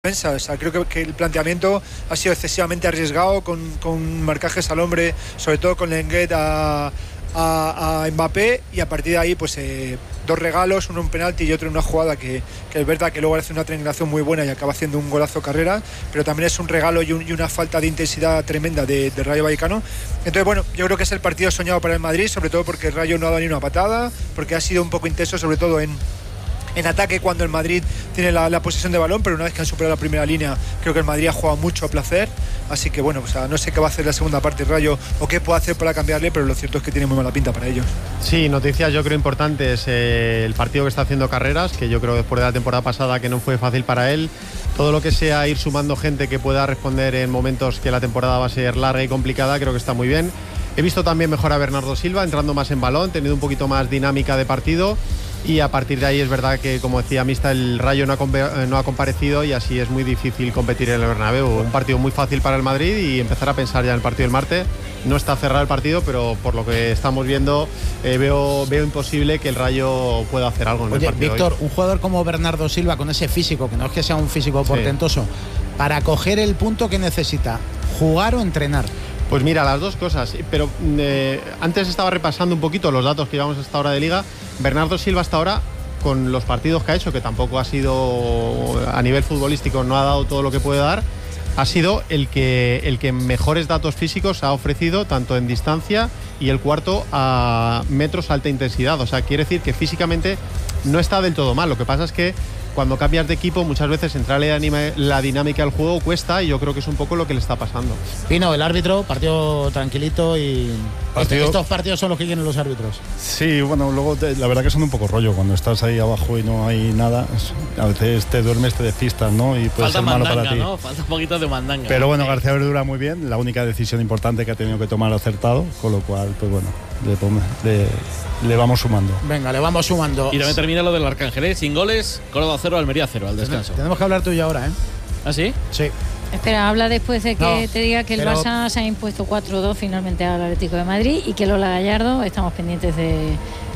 O sea, creo que el planteamiento ha sido excesivamente arriesgado con marcajes al hombre, sobre todo con Lenglet a Mbappé, y a partir de ahí pues dos regalos, uno un penalti y otro en una jugada que es verdad que luego hace una triangulación muy buena y acaba haciendo un golazo Carrera, pero también es un regalo y una falta de intensidad tremenda de Rayo Vallecano. Entonces bueno, yo creo que es el partido soñado para el Madrid, sobre todo porque el Rayo no ha dado ni una patada, porque ha sido un poco intenso, sobre todo en ataque cuando el Madrid tiene la posesión de balón, pero una vez que han superado la primera línea creo que el Madrid ha jugado mucho a placer, así que bueno, pues, no sé qué va a hacer la segunda parte el Rayo o qué puede hacer para cambiarle, pero lo cierto es que tiene muy mala pinta para ellos. Sí, noticias yo creo importantes, el partido que está haciendo Carreras, que yo creo que después de la temporada pasada que no fue fácil para él, todo lo que sea ir sumando gente que pueda responder en momentos que la temporada va a ser larga y complicada, creo que está muy bien. He visto también mejor a Bernardo Silva, entrando más en balón, teniendo un poquito más dinámica de partido. Y a partir de ahí es verdad que, como decía Mista, el Rayo no ha comparecido y así es muy difícil competir en el Bernabéu. Un partido muy fácil para el Madrid y empezar a pensar ya en el partido del martes. No está cerrado el partido, pero por lo que estamos viendo veo imposible que el Rayo pueda hacer algo en el partido. Víctor, un jugador como Bernardo Silva con ese físico, que no es que sea un físico portentoso, para coger el punto que necesita, ¿jugar o entrenar? Pues mira, las dos cosas, pero antes estaba repasando un poquito los datos que llevamos hasta ahora de Liga. Bernardo Silva hasta ahora, con los partidos que ha hecho, que tampoco ha sido a nivel futbolístico, no ha dado todo lo que puede dar, ha sido el que mejores datos físicos ha ofrecido, tanto en distancia y el cuarto a metros alta intensidad. O sea, quiere decir que físicamente no está del todo mal. Lo que pasa es que cuando cambias de equipo muchas veces entrarle la dinámica al juego cuesta, y yo creo que es un poco lo que le está pasando. Pino, el árbitro, partido tranquilito y estos partidos son los que quieren los árbitros. Sí, bueno, luego la verdad que son un poco rollo cuando estás ahí abajo y no hay nada. A veces te duermes, te despistas, ¿no? Y puede ser malo para ti. ¿No? Falta un poquito de mandanga. Pero bueno, García Verdura muy bien, la única decisión importante que ha tenido que tomar acertado, con lo cual, pues bueno, le vamos sumando. Venga, le vamos sumando. Y también termina lo del Arcángel, sin goles, Córdoba 0, Almería 0 al descanso. Tenemos que hablar tú y yo ahora, ¿eh? ¿Ah, sí? Sí. Espera, habla después de que te diga que el Barça se ha impuesto 4-2 finalmente al Atlético de Madrid y que Lola Gallardo, estamos pendientes de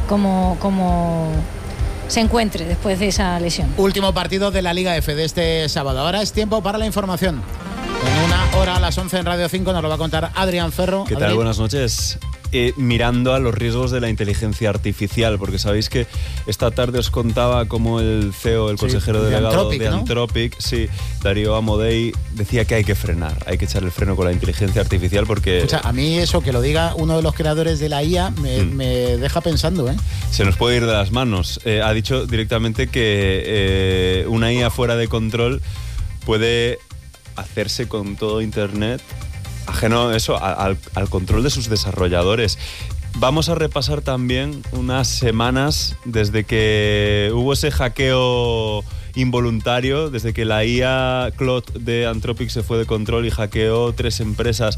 cómo se encuentre después de esa lesión. Último partido de la Liga F de este sábado. Ahora es tiempo para la información. En una hora a las 11 en Radio 5 nos lo va a contar Adrián Ferro. ¿Qué tal? Buenas noches. Mirando a los riesgos de la inteligencia artificial, porque sabéis que esta tarde os contaba cómo el CEO, el consejero delegado de Anthropic, Darío Amodei, decía que hay que frenar, hay que echar el freno con la inteligencia artificial porque... Escucha, a mí eso, que lo diga uno de los creadores de la IA, me deja pensando, ¿eh? Se nos puede ir de las manos. Ha dicho directamente que una IA fuera de control puede hacerse con todo Internet, ajeno eso al control de sus desarrolladores. Vamos a repasar también unas semanas desde que hubo ese hackeo involuntario, desde que la IA Claude de Anthropic se fue de control y hackeó 3 empresas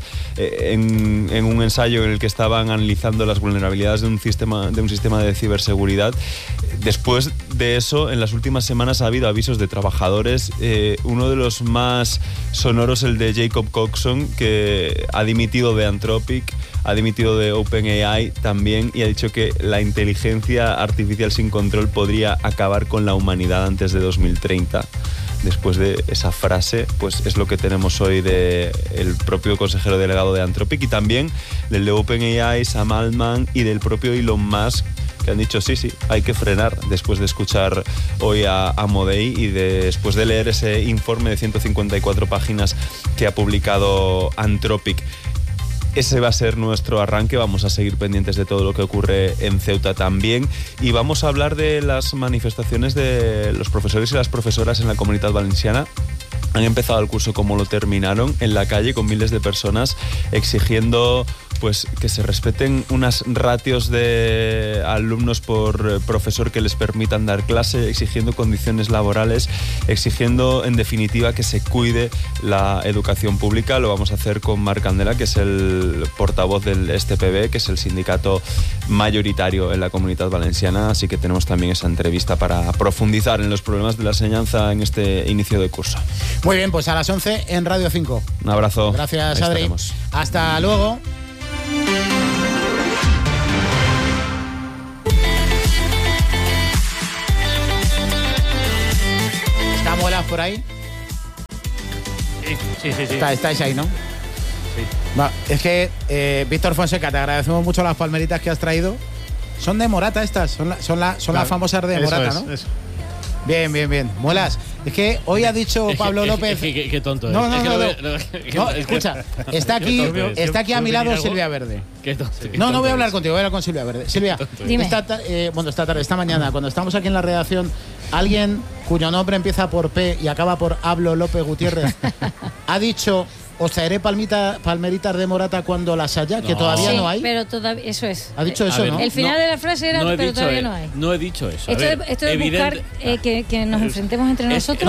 en un ensayo en el que estaban analizando las vulnerabilidades de un sistema de ciberseguridad. Después de eso, en las últimas semanas ha habido avisos de trabajadores, uno de los más sonoros, el de Jacob Coxon, que ha dimitido de Anthropic, ha dimitido de OpenAI también, y ha dicho que la inteligencia artificial sin control podría acabar con la humanidad antes de 2030. Después de esa frase, pues es lo que tenemos hoy del propio consejero delegado de Anthropic y también del de OpenAI, Sam Altman, y del propio Elon Musk, que han dicho sí, hay que frenar, después de escuchar hoy a Amodei y después de leer ese informe de 154 páginas que ha publicado Anthropic. Ese va a ser nuestro arranque, vamos a seguir pendientes de todo lo que ocurre en Ceuta también, y vamos a hablar de las manifestaciones de los profesores y las profesoras en la Comunitat Valenciana. Han empezado el curso como lo terminaron, en la calle con miles de personas exigiendo pues que se respeten unas ratios de alumnos por profesor que les permitan dar clase, exigiendo condiciones laborales, exigiendo en definitiva que se cuide la educación pública. Lo vamos a hacer con Marc Candela, que es el portavoz del STPB, que es el sindicato mayoritario en la Comunitat Valenciana, así que tenemos también esa entrevista para profundizar en los problemas de la enseñanza en este inicio de curso. Muy bien, pues a las 11 en Radio 5. Un abrazo. Gracias, Adri. Hasta luego. ¿Está Muelas por ahí? Sí. Estáis ahí, ¿no? Sí. Va, es que, Víctor Fonseca, te agradecemos mucho las palmeritas que has traído. Son de Morata estas, son las famosas de Morata, ¿no? Eso. Bien. Muelas. Es que hoy ha dicho Pablo López. Qué tonto es. No, escucha. Está aquí a mi lado Silvia Verde. No voy a hablar contigo, voy a hablar con Silvia Verde. Silvia, esta mañana, cuando estamos aquí en la redacción, alguien cuyo nombre empieza por P y acaba por Pablo López Gutiérrez ha dicho: os traeré palmeritas de Morata cuando las haya, que todavía no hay. Pero todavía, eso es. Ha dicho eso, ¿no? El final de la frase era, pero todavía no hay. No he dicho eso. Esto de buscar que nos enfrentemos entre nosotros.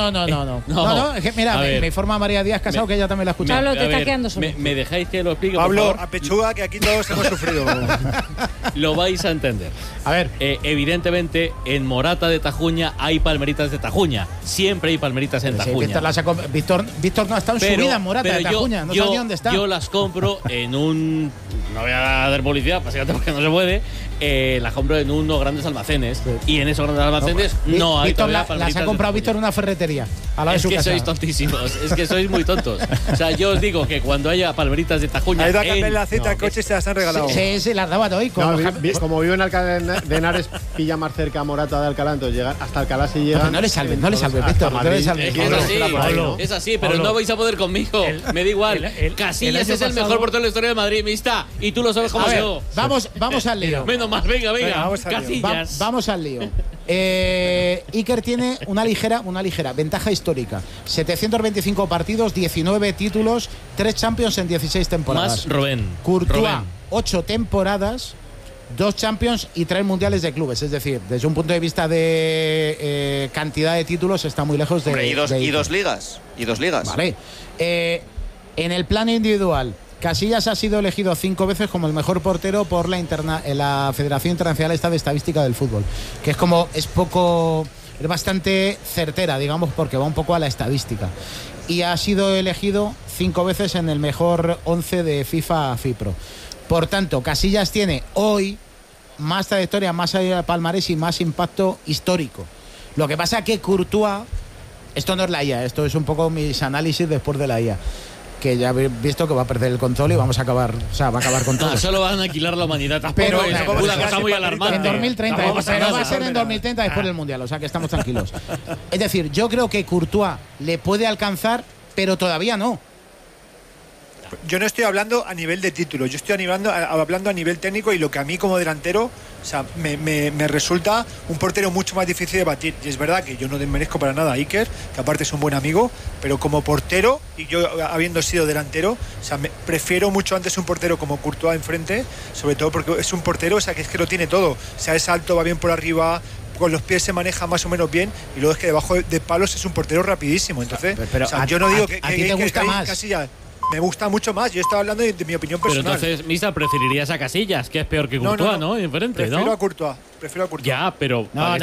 No, es que mira, me informa María Díaz Casado, que ella también la ha escuchado. Pablo, te estás quedando solo. ¿Me dejáis que lo explique, Pablo, por favor? a pechuga, que aquí todos hemos sufrido. Lo vais a entender. A ver. Evidentemente, en Morata de Tajuña hay palmeritas de Tajuña. Siempre hay palmeritas en Tajuña. Víctor no ha estado en su vida en Morata de Tajuña. No sabía dónde está. Yo las compro en un... No voy a dar publicidad, básicamente porque no se puede. Las compro en unos grandes almacenes. Y en esos grandes almacenes no hay Víctor las ha comprado Víctor en una ferretería. A la de su casa. Sois tontísimos. Es que sois muy tontos. O sea, yo os digo que cuando haya palmeritas de Tajuña... Ahí da que la cita al coche y se las han regalado. Sí, las daba hoy. Como vivo en Alcalá de Henares, pilla más cerca a Morata de Alcalá, entonces llegar hasta Alcalá si llegan. No le salves, Víctor. No le salves. Es así, pero no vais a poder conmigo. Me da igual. Casillas es el mejor portero de la historia de Madrid, mista. Y tú lo sabes como yo. Vamos al lío. Menos más, venga. Casillas. Vamos al lío. Iker tiene una ligera ventaja histórica. 725 partidos, 19 títulos, 3 Champions en 16 temporadas. Más Rubén. Courtois, 8 temporadas, 2 Champions y 3 mundiales de clubes. Es decir, desde un punto de vista de cantidad de títulos está muy lejos de... Y dos ligas. Vale. En el plano individual, Casillas ha sido elegido 5 veces como el mejor portero por la Federación Internacional de Estadística del Fútbol, que es bastante certera, digamos, porque va un poco a la estadística. Y ha sido elegido 5 veces en el mejor 11 de FIFA FIPRO. Por tanto, Casillas tiene hoy más trayectoria, más palmarés y más impacto histórico. Lo que pasa es que Courtois, esto no es la IA, esto es un poco mis análisis después de la IA, que ya habéis visto que va a perder el control y va a acabar con todo. Solo van a aniquilar la humanidad. Pero es una cosa muy alarmante. En 2030, pero va a ser en 2030 después del Mundial, o sea que estamos tranquilos. Es decir, yo creo que Courtois le puede alcanzar, pero todavía no. Yo no estoy hablando a nivel de título, yo estoy hablando a nivel técnico, y lo que a mí como delantero, o sea, me resulta un portero mucho más difícil de batir. Y es verdad que yo no desmerezco para nada a Iker, que aparte es un buen amigo, pero como portero, y yo habiendo sido delantero, o sea, prefiero mucho antes un portero como Courtois enfrente, sobre todo porque es un portero, o sea, que es que lo tiene todo. O sea, es alto, va bien por arriba, con los pies se maneja más o menos bien, y luego es que debajo de palos es un portero rapidísimo. Entonces, pero o sea, yo no digo que a ti te gusta más. Casillas me gusta mucho más. Yo estaba hablando de mi opinión personal. Pero entonces, Misa, preferirías a Casillas, que es peor que Courtois, ¿no? Enfrente, prefiero ¿no? a Courtois. Ya, pero No,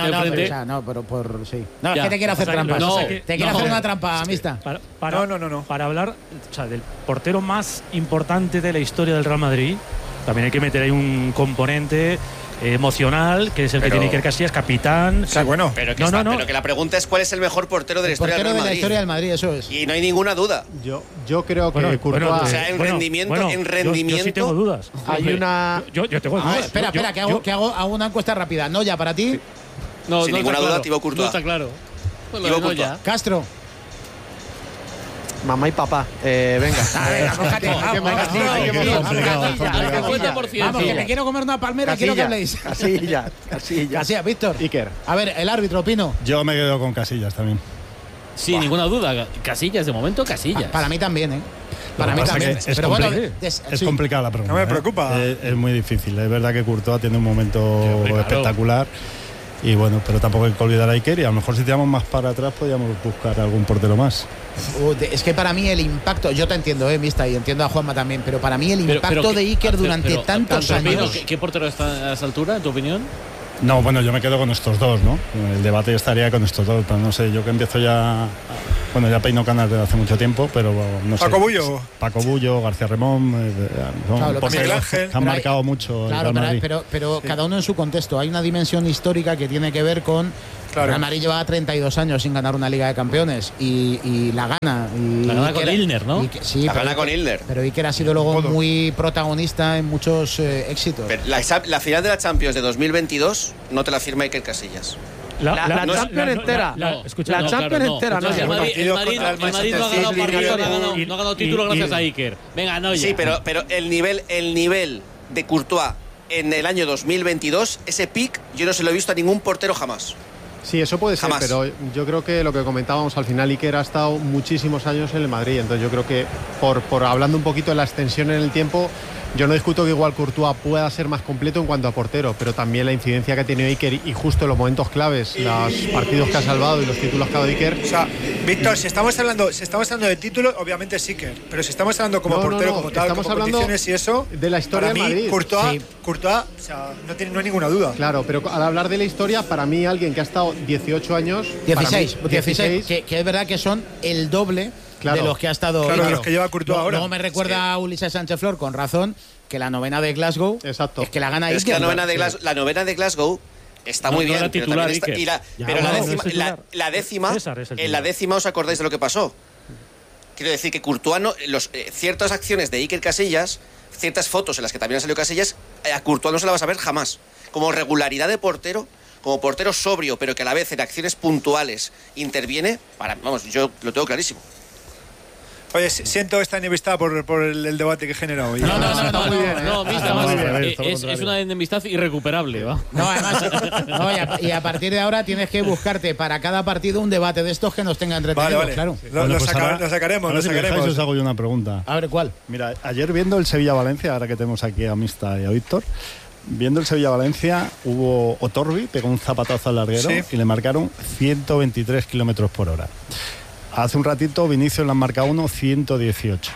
sí. No, es que te quiero hacer trampas. Te quiero hacer una trampa, Mista. Para hablar, o sea, del portero más importante de la historia del Real Madrid, también hay que meter ahí un componente emocional, que es el que tiene Iker Casillas, capitán. Sí, bueno. Pero que la pregunta es cuál es el mejor portero de la historia del Real Madrid. De la historia del Madrid, eso es. Y no hay ninguna duda. Yo creo que Courtois... o sea, en rendimiento... Yo sí tengo dudas. Hay una... Yo tengo dudas. Espera, que hago una encuesta rápida. ¿No ya para ti? No, sin ninguna duda, Thibaut Courtois. No está claro. Thibaut Courtois. Castro. Mamá y papá, venga. Vamos, que me quiero comer una palmera y quiero que habléis. Casillas, Víctor. Iker. A ver, el árbitro, Pino. Yo me quedo con Casillas también. Sin ninguna duda. Casillas, de momento, Casillas. Para mí también, ¿eh? Para mí también. Pero bueno, es complicada la pregunta. No me preocupa. Es muy difícil. Es verdad que Courtois tiene un momento espectacular. Y bueno, pero tampoco hay que olvidar a Iker, y a lo mejor si tiramos más para atrás podríamos buscar algún portero más. Es que para mí el impacto, yo te entiendo, Mista, y entiendo a Juanma también, pero para mí el impacto de Iker durante tantos años... ¿Qué portero está a esa altura, en tu opinión? No, bueno, yo me quedo con estos dos, ¿no? El debate estaría con estos dos, pero no sé, yo que empiezo ya... Bueno, ya peino canas desde hace mucho tiempo, pero no sé. Paco Bullo, García Remón, Miguel Ángel, que han marcado mucho. Claro, pero cada uno en su contexto. Hay una dimensión histórica que tiene que ver con Claro. Real Madrid llevaba 32 años sin ganar una Liga de Campeones y la gana. La gana con Ilner, ¿no? Sí, la gana con Ilner. Pero Iker ha sido luego muy protagonista en muchos éxitos. Pero la final de la Champions de 2022 no te la firma Iker Casillas. La Champions entera. La Champions entera, ¿no? El Madrid no ha ganado partido, no ha ganado título gracias a Iker. Venga, no ya. Sí, pero el nivel de Courtois en el año 2022, ese pick, yo no se lo he visto a ningún portero jamás. Sí, eso puede ser, pero yo creo que lo que comentábamos al final, Iker ha estado muchísimos años en el Madrid, entonces yo creo que por hablando un poquito de la extensión en el tiempo, yo no discuto que igual Courtois pueda ser más completo en cuanto a portero, pero también la incidencia que ha tenido Iker y justo en los momentos claves, los partidos que ha salvado y los títulos que ha dado Iker. O sea, Víctor, si estamos hablando de títulos, obviamente es Iker, pero si estamos hablando como portero, como tal, estamos como hablando condiciones y eso, de la historia para del mí, Madrid. Courtois, o sea, no hay ninguna duda. Claro, pero al hablar de la historia, para mí alguien que ha estado 18 años... 16, que es verdad que son el doble de los que ha estado... Claro, de los que lleva Courtois ahora. Luego me recuerda a Ulises Sánchez Flor, con razón, que la novena de Glasgow es que la gana Iker. Es que la novena de Glasgow está muy bien, pero la décima, ¿os acordáis de lo que pasó? Quiero decir que Courtois ciertas acciones de Iker Casillas, ciertas fotos en las que también ha salido Casillas, a Courtois no se la vas a ver jamás. Como regularidad de portero, como portero sobrio, pero que a la vez en acciones puntuales interviene, yo lo tengo clarísimo. Oye, siento esta enemistad por el debate que he generado. Es una enemistad irrecuperable, ¿va? No, además, y a partir de ahora tienes que buscarte para cada partido un debate de estos que nos tenga entretenidos. Vale. Claro. Lo sacaremos. Os hago yo una pregunta. A ver, ¿cuál? Mira, ayer viendo el Sevilla-Valencia, ahora que tenemos aquí a Mista y a Víctor, viendo el Sevilla-Valencia, hubo Otorbi, pegó un zapatazo al larguero y le marcaron 123 kilómetros por hora. Hace un ratito Vinicius le han marcado 118.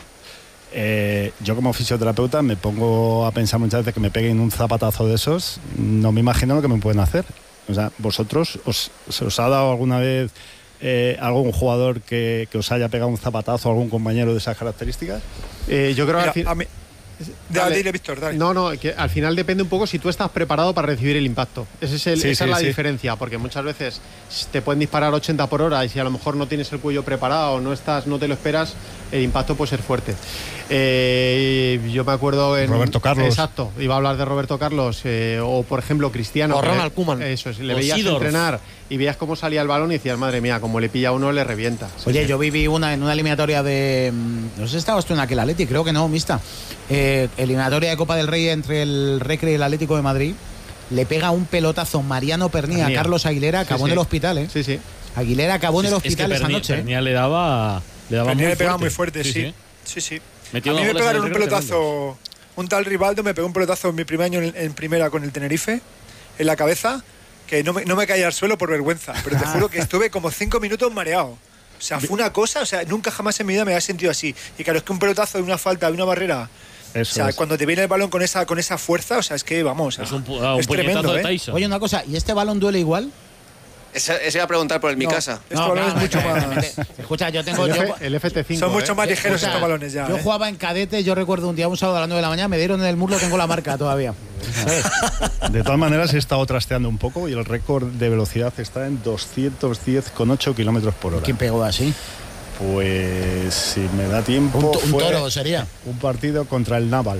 Yo como fisioterapeuta me pongo a pensar muchas veces que me peguen un zapatazo de esos, no me imagino lo que me pueden hacer. O sea, ¿vosotros se os ha dado alguna vez algún jugador que os haya pegado un zapatazo, algún compañero de esas características? Yo creo que Dale, Víctor, dale. No, que al final depende un poco si tú estás preparado para recibir el impacto. Esa es la diferencia, porque muchas veces te pueden disparar 80 por hora y si a lo mejor no tienes el cuello preparado, no te lo esperas, el impacto puede ser fuerte. Yo me acuerdo en Roberto Carlos. Exacto, iba a hablar de Roberto Carlos o por ejemplo Cristiano. O Ronald Koeman. Eso es, le veías entrenar y veías cómo salía el balón y decías, madre mía, como le pilla a uno le revienta. Oye, yo viví una en una eliminatoria de... No sé si estabas tú en aquel Atleti, creo que no, Mista. Eliminatoria de Copa del Rey entre el Recre y el Atlético de Madrid. Le pega un pelotazo Mariano Pernía a Carlos Aguilera, acabó en el hospital, Sí. Aguilera acabó en el hospital esa noche. Pernía le daba Pernía le pegaba muy fuerte, sí. A mí me pegaron un pelotazo, un tal Rivaldo me pegó un pelotazo en mi primer año en primera con el Tenerife, en la cabeza, que no me caía al suelo por vergüenza, pero te juro que estuve como 5 minutos mareado. O sea, fue una cosa, nunca jamás en mi vida me había sentido así. Y claro, es que un pelotazo de una falta, de una barrera, cuando te viene el balón con esa fuerza, es que vamos, es tremendo, de Tyson. Oye, una cosa, ¿y este balón duele igual? Ese iba a preguntar por el Mikasa. Este balón es mucho más... Escucha, yo tengo... El FT5. Son mucho más ligeros estos balones ya. Yo jugaba en cadete, yo recuerdo un día, un sábado a las 9 de la mañana, me dieron en el muslo, tengo la marca todavía. ¿Sabes? De todas maneras, he estado trasteando un poco y el récord de velocidad está en 210,8 kilómetros por hora. ¿Quién pegó así? Pues si me da tiempo... Un toro sería. Un partido contra el Naval.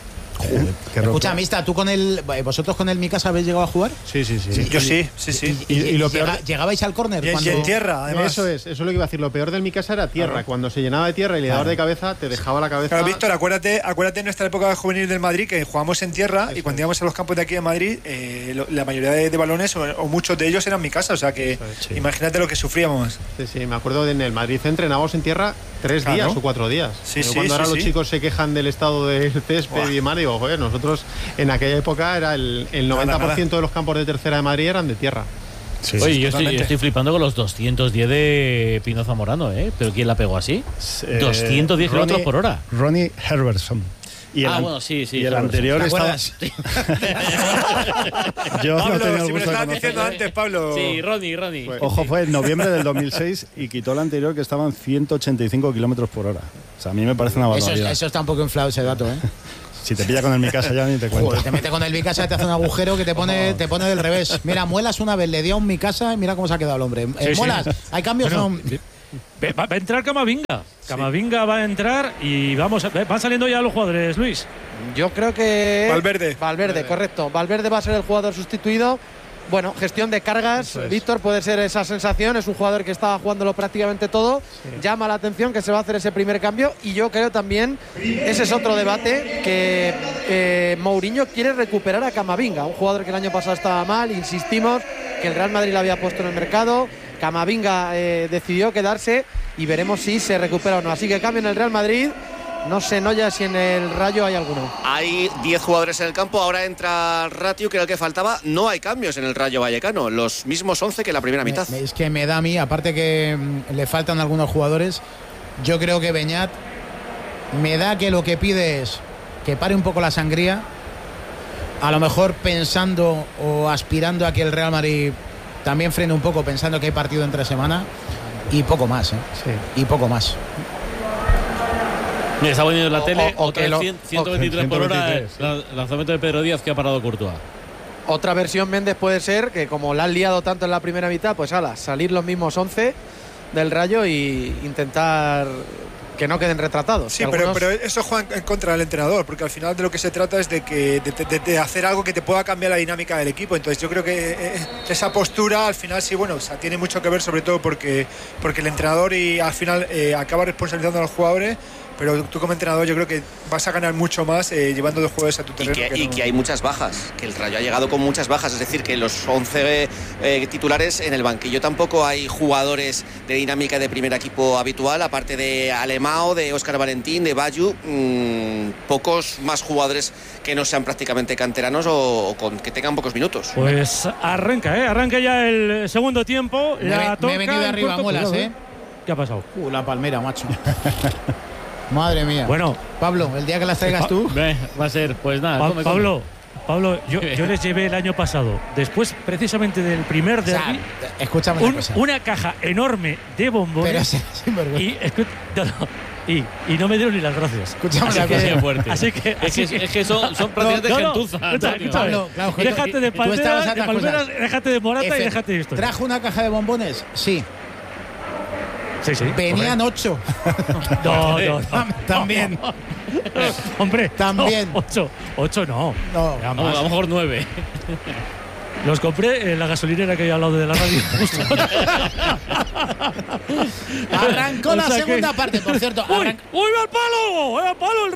Escucha, Mista, ¿vosotros con el Mikasa habéis llegado a jugar? Sí. Yo sí. Y lo peor, ¿llegabais al córner? Y en tierra, además. Eso es lo que iba a decir. Lo peor del Mikasa era tierra. Claro. Cuando se llenaba de tierra y le dabas de cabeza, te dejaba la cabeza. Claro, Víctor, acuérdate en nuestra época juvenil del Madrid que jugamos en tierra y cuando íbamos a los campos de aquí de Madrid, la mayoría de balones o muchos de ellos eran Mikasa, o sea que imagínate lo que sufríamos. Sí, me acuerdo en el Madrid entrenábamos en tierra 3 días o 4 días. Cuando ahora los chicos se quejan del estado del césped y demás, digo, joder, nosotros en aquella época era el 90% de los campos de tercera de Madrid eran de tierra. Oye, yo estoy flipando con los 210 de Pino Zamorano, ¿eh? ¿Pero quién la pegó así? 210 kilómetros por hora. Ronnie Herberson. Bueno, sí. Y el anterior estaba... Yo Pablo, no tenía el si me lo gusto estabas diciendo antes, Pablo. Sí, Ronnie. Ojo, fue en noviembre del 2006 y quitó el anterior que estaban 185 kilómetros por hora. O sea, a mí me parece una barbaridad. Eso está un poco inflado ese dato, ¿eh? Si te pilla con el Mikasa ya ni te cuento. Joder, te mete con el Mikasa y te hace un agujero que te pone del revés. Mira, Muelas una vez le dio a un Mikasa y mira cómo se ha quedado el hombre. Muelas, ¿hay cambios o no? Va a entrar Camavinga. Camavinga va a entrar y van saliendo ya los jugadores, Luis. Yo creo que Valverde, correcto. Valverde va a ser el jugador sustituido. Bueno, gestión de cargas, Víctor, puede ser esa sensación. Es un jugador que estaba jugándolo prácticamente todo. Llama la atención que se va a hacer ese primer cambio. Y yo creo también, ese es otro debate, que Mourinho quiere recuperar a Camavinga, un jugador que el año pasado estaba mal. Insistimos que el Real Madrid lo había puesto en el mercado. Camavinga decidió quedarse y veremos si se recupera o no. Así que cambio en el Real Madrid. No sé, Noya, si en el Rayo hay alguno. Hay 10 jugadores en el campo. Ahora entra Ratiu, que era el que faltaba. No hay cambios en el Rayo Vallecano. Los mismos 11 que la primera mitad. Es que me da a mí, aparte que le faltan algunos jugadores, yo creo que Beñat me da que lo que pide es que pare un poco la sangría. A lo mejor pensando o aspirando a que el Real Madrid también frene un poco, pensando que hay partido entre semana. Y poco más, Y poco más. Mira, está poniendo en la tele 123 por hora el lanzamiento de Pedro Díaz que ha parado Courtois. Otra versión, Méndez, puede ser que como la han liado tanto en la primera mitad, pues salir los mismos 11 del Rayo y intentar que no queden retratados. Sí, pero eso juega en contra del entrenador, porque al final de lo que se trata es de hacer algo que te pueda cambiar la dinámica del equipo. Entonces yo creo que esa postura al final sí, bueno, o sea, tiene mucho que ver, sobre todo porque el entrenador y al final acaba responsabilizando a los jugadores. Pero tú como entrenador yo creo que vas a ganar mucho más llevando dos jugadores a tu terreno. Y que hay muchas bajas, que el Rayo ha llegado con muchas bajas, es decir, que los 11 titulares en el banquillo tampoco hay jugadores de dinámica de primer equipo habitual, aparte de Alemão, de Óscar Valentín, de Bayu, pocos más jugadores que no sean prácticamente canteranos o que tengan pocos minutos. Pues arranca ya el segundo tiempo. Me he venido de arriba, Muelas, ¿Qué ha pasado? La palmera, macho. Madre mía. Bueno, Pablo, el día que las traigas tú. Va a ser, pues nada. Pablo, yo les llevé el año pasado, después precisamente del primer derbi, escúchame una caja enorme de bombones. Y no me dieron ni las gracias. Escúchame así que son prácticamente gentuza. Pablo, claro, déjate de palmeras, déjate de morata y déjate de esto. ¿Trajo una caja de bombones? Sí. Sí. Venían 8. No. También. Hombre, también. 8 no. A lo mejor 9. Los compré en la gasolinera que hay al lado de la radio. Arrancó la segunda parte, por cierto. ¡Uy, al palo! ¡Al palo el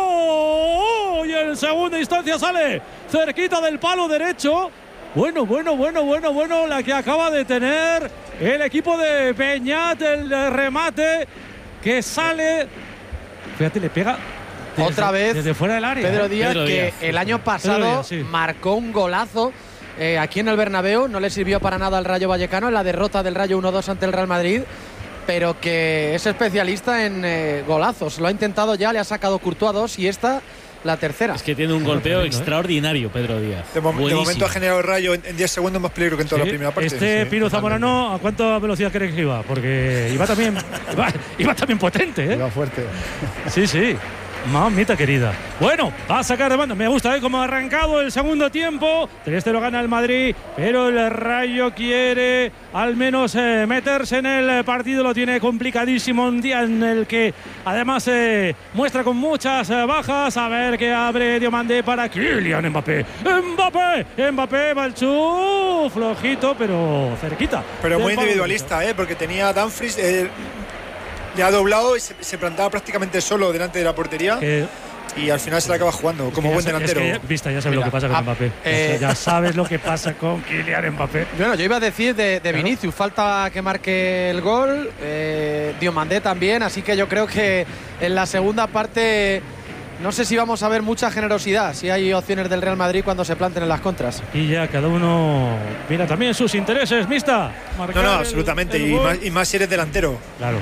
Rayo! Y en segunda instancia sale cerquita del palo derecho. Bueno, la que acaba de tener el equipo de Beñat, el remate que sale. Fíjate, le pega otra vez desde fuera del área. Pedro Díaz, el año pasado marcó un golazo aquí en el Bernabéu. No le sirvió para nada al Rayo Vallecano en la derrota del Rayo 1-2 ante el Real Madrid, pero que es especialista en golazos. Lo ha intentado ya, le ha sacado Courtois 2 y esta la tercera. Es que tiene un golpeo extraordinario, Pedro Díaz. De momento ha generado el Rayo en 10 segundos más peligro que en toda la primera parte. Pino Zamorano, ¿a cuánta velocidad crees que iba? Porque iba también potente, Iba fuerte. Sí. Mamita querida. Bueno, va a sacar de banda. Me gusta cómo ha arrancado el segundo tiempo. 3-0 gana el Madrid, pero el Rayo quiere al menos meterse en el partido. Lo tiene complicadísimo. Un día en el que además muestra con muchas bajas. A ver qué abre Diomandé para Kylian Mbappé. Mbappé, Balchú. Flojito, pero cerquita. Pero muy individualista, porque tenía a Dumfries. Le ha doblado y se plantaba prácticamente solo delante de la portería. Y al final se la acaba jugando como buen delantero. Ya sabes lo que pasa con Mbappé. Ya sabes lo que pasa con Kylian Mbappé. Bueno, yo iba a decir de Vinicius, falta que marque el gol. Diomandé también, así que yo creo que en la segunda parte no sé si vamos a ver mucha generosidad, si hay opciones del Real Madrid cuando se planten en las contras. Y ya cada uno mira también sus intereses, Mista. No, absolutamente. Y más si eres delantero. Claro.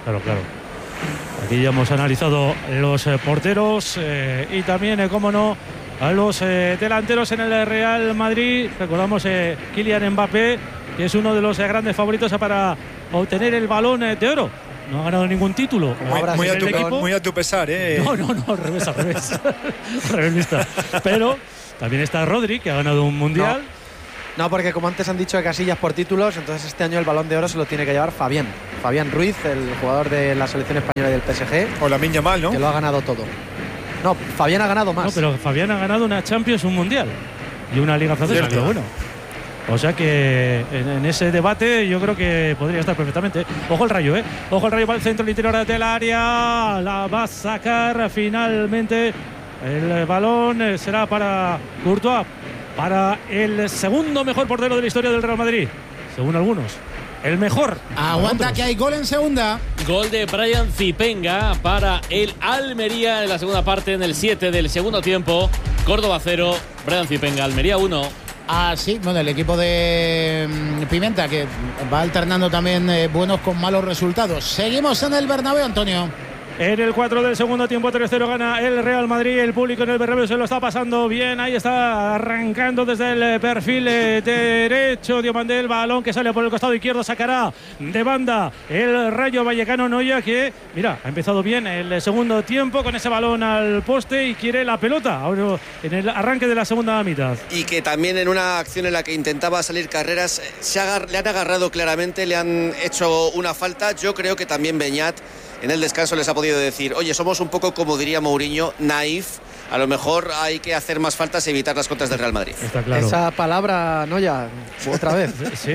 Aquí ya hemos analizado los porteros y también, cómo no, a los delanteros en el Real Madrid. Recordamos Kylian Mbappé, que es uno de los grandes favoritos para obtener el Balón de Oro. no ha ganado ningún título. Muy a tu pesar, ¿eh? No, al revés. Al revés vista. Pero también está Rodri, que ha ganado un mundial. No, porque como antes han dicho de Casillas por títulos, entonces este año el Balón de Oro se lo tiene que llevar Fabián Ruiz, el jugador de la selección española y del PSG. O Lamine Yamal, ¿no? Que lo ha ganado todo. No, Fabián ha ganado más. No, pero Fabián ha ganado una Champions, un mundial y una Liga Francesa, pero bueno. O sea que en ese debate yo creo que podría estar perfectamente. Ojo el Rayo, Ojo el Rayo para el centro, el interior del área. La va a sacar finalmente. El balón será para Courtois, para el segundo mejor portero de la historia del Real Madrid, según algunos. El mejor. Aguanta que hay gol en segunda. Gol de Brian Zipenga para el Almería en la segunda parte, en el 7 del segundo tiempo. Córdoba 0, Brian Zipenga, Almería 1. Sí, bueno, el equipo de Pimenta, que va alternando también buenos con malos resultados. Seguimos en el Bernabéu, Antonio. En el 4 del segundo tiempo, 3-0 gana el Real Madrid. El público en el Bernabéu se lo está pasando bien. Ahí está arrancando desde el perfil derecho Diomandé, el balón que sale por el costado izquierdo, sacará de banda el Rayo Vallecano. Noya, que mira, ha empezado bien el segundo tiempo con ese balón al poste y quiere la pelota ahora en el arranque de la segunda mitad. Y que también en una acción en la que intentaba salir carreras le han agarrado claramente, le han hecho una falta. Yo creo que también Beñat en el descanso les ha podido decir: oye, somos un poco, como diría Mourinho, naif. A lo mejor hay que hacer más faltas y evitar las contras del Real Madrid. Está claro. Esa palabra, no ya, otra vez. Sí,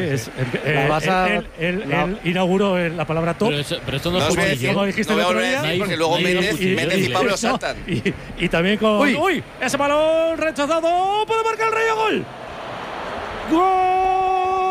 él inauguró la palabra top. Pero esto no es Mourinho. ¿Cómo dijiste el otro día? Porque luego Méndez y Pablo saltan. Y también con… ¡Uy! Ese balón rechazado. ¡Puede marcar el Rayo! ¡Gol! ¡Gol!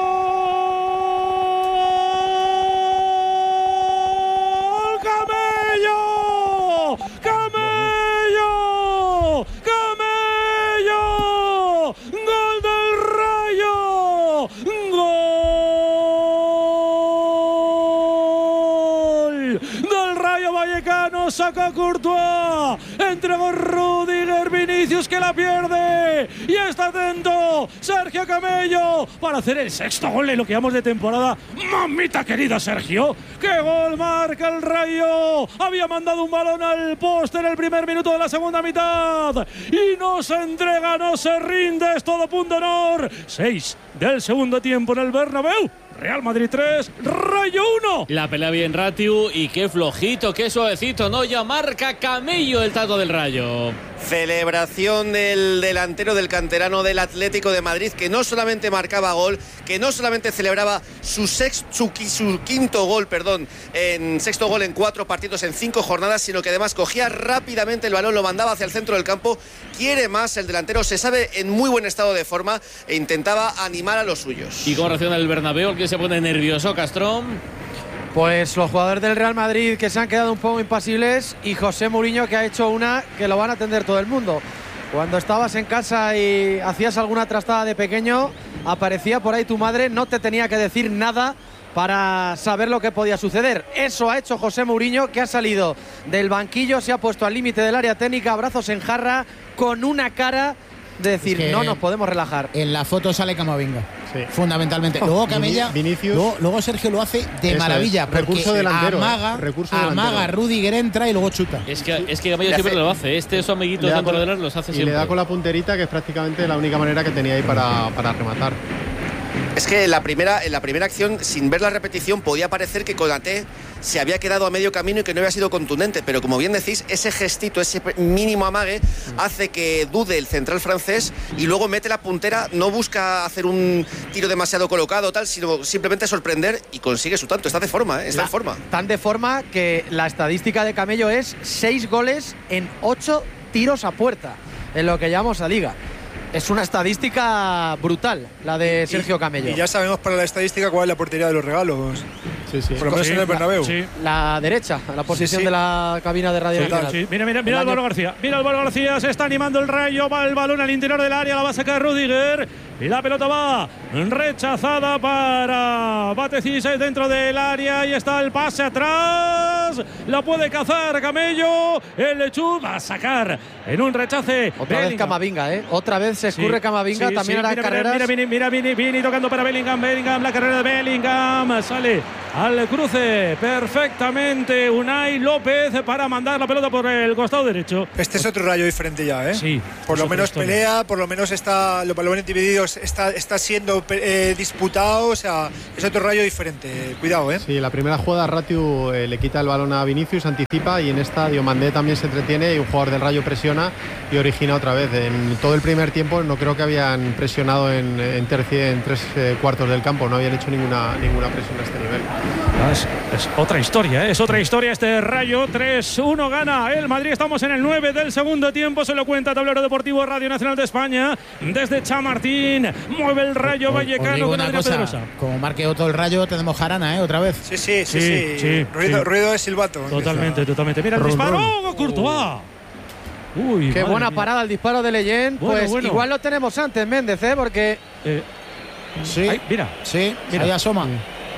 Saca Courtois, entregó Rudiger, Vinicius que la pierde y está atento Sergio Camello para hacer el sexto gol en lo que llamamos de temporada. Mamita querida, Sergio, qué gol marca el Rayo. Había mandado un balón al poste en el primer minuto de la segunda mitad y no se entrega, no se rinde, es todo punto honor. 6 del segundo tiempo en el Bernabéu. Real Madrid 3, Rayo 1. La pelea bien Ratiu y qué flojito, qué suavecito, ¿no? Ya marca Camello el tato del Rayo. Celebración del delantero del canterano del Atlético de Madrid, que no solamente marcaba gol, que no solamente celebraba su quinto gol, sexto gol en 4 partidos en 5 jornadas, sino que además cogía rápidamente el balón, lo mandaba hacia el centro del campo. Quiere más el delantero, se sabe en muy buen estado de forma e intentaba animar a los suyos. ¿Y cómo reacciona el Bernabéu? ¿El que se pone nervioso, Castrón? Pues los jugadores del Real Madrid que se han quedado un poco impasibles y José Mourinho, que ha hecho una que lo van a atender todo el mundo. Cuando estabas en casa y hacías alguna trastada de pequeño, aparecía por ahí tu madre, no te tenía que decir nada para saber lo que podía suceder. Eso ha hecho José Mourinho, que ha salido del banquillo, se ha puesto al límite del área técnica, brazos en jarra, con una cara de decir, no nos podemos relajar. En la foto sale Camavinga, fundamentalmente. Luego Camella, Vinicius. Luego Sergio lo hace de maravilla. Recurso delantero. Amaga, Rudiger entra y luego chuta. Es que Camella siempre lo hace. Su amiguito dentro de él los hace siempre. Y le da con la punterita, que es prácticamente la única manera que tenía ahí para rematar. Es que en la primera acción, sin ver la repetición, podía parecer que Konaté se había quedado a medio camino y que no había sido contundente, pero como bien decís, ese gestito, ese mínimo amague hace que dude el central francés y luego mete la puntera, no busca hacer un tiro demasiado colocado tal, sino simplemente sorprender y consigue su tanto. Está de forma, está en forma. Tan de forma que la estadística de Camello es 6 goles en 8 tiros a puerta en lo que llamamos a Liga. Es una estadística brutal, la de Sergio Camello. Y ya sabemos para la estadística cuál es la portería de los regalos. Por lo menos en el Bernabéu. La derecha, la posición de la cabina de radio. Mira Álvaro García. Mira Álvaro García, se está animando el Rayo, va el balón al interior del área, la va a sacar Rudiger. Y la pelota va rechazada para Batecis dentro del área. Y está el pase atrás. La puede cazar Camello. El Lechú va a sacar en un rechace. Otra vez Camavinga, Otra vez se escurre Camavinga. También hará carreras. Mira, Vini tocando para Bellingham. La carrera de Bellingham. Sale al cruce perfectamente Unai López para mandar la pelota por el costado derecho. Este es otro Rayo diferente ya, ¿eh? Sí. Por lo menos pelea, por lo menos está, los balones divididos está siendo disputado, o sea, es otro Rayo diferente. Cuidado, ¿eh? Sí, la primera jugada Ratiu le quita el balón a Vinicius, anticipa, y en esta Diomandé también se entretiene y un jugador del Rayo presiona y origina otra vez. En todo el primer tiempo no creo que habían presionado en tres cuartos del campo, no habían hecho ninguna presión a este nivel. Es otra historia, ¿eh? Es otra historia este Rayo. 3-1 gana el Madrid. Estamos en el 9 del segundo tiempo. Se lo cuenta Tablero Deportivo Radio Nacional de España. Desde Chamartín mueve el Rayo Vallecano con Adrián Pedrosa. Como marque otro el Rayo, tenemos jarana, otra vez. Sí. Ruido de silbato. Totalmente. Mira el disparo. ¡Courtois! Uy, qué buena mía. Parada el disparo de Leyen. Bueno. Igual lo tenemos antes, Méndez, porque sí, ahí, mira, ahí asoma.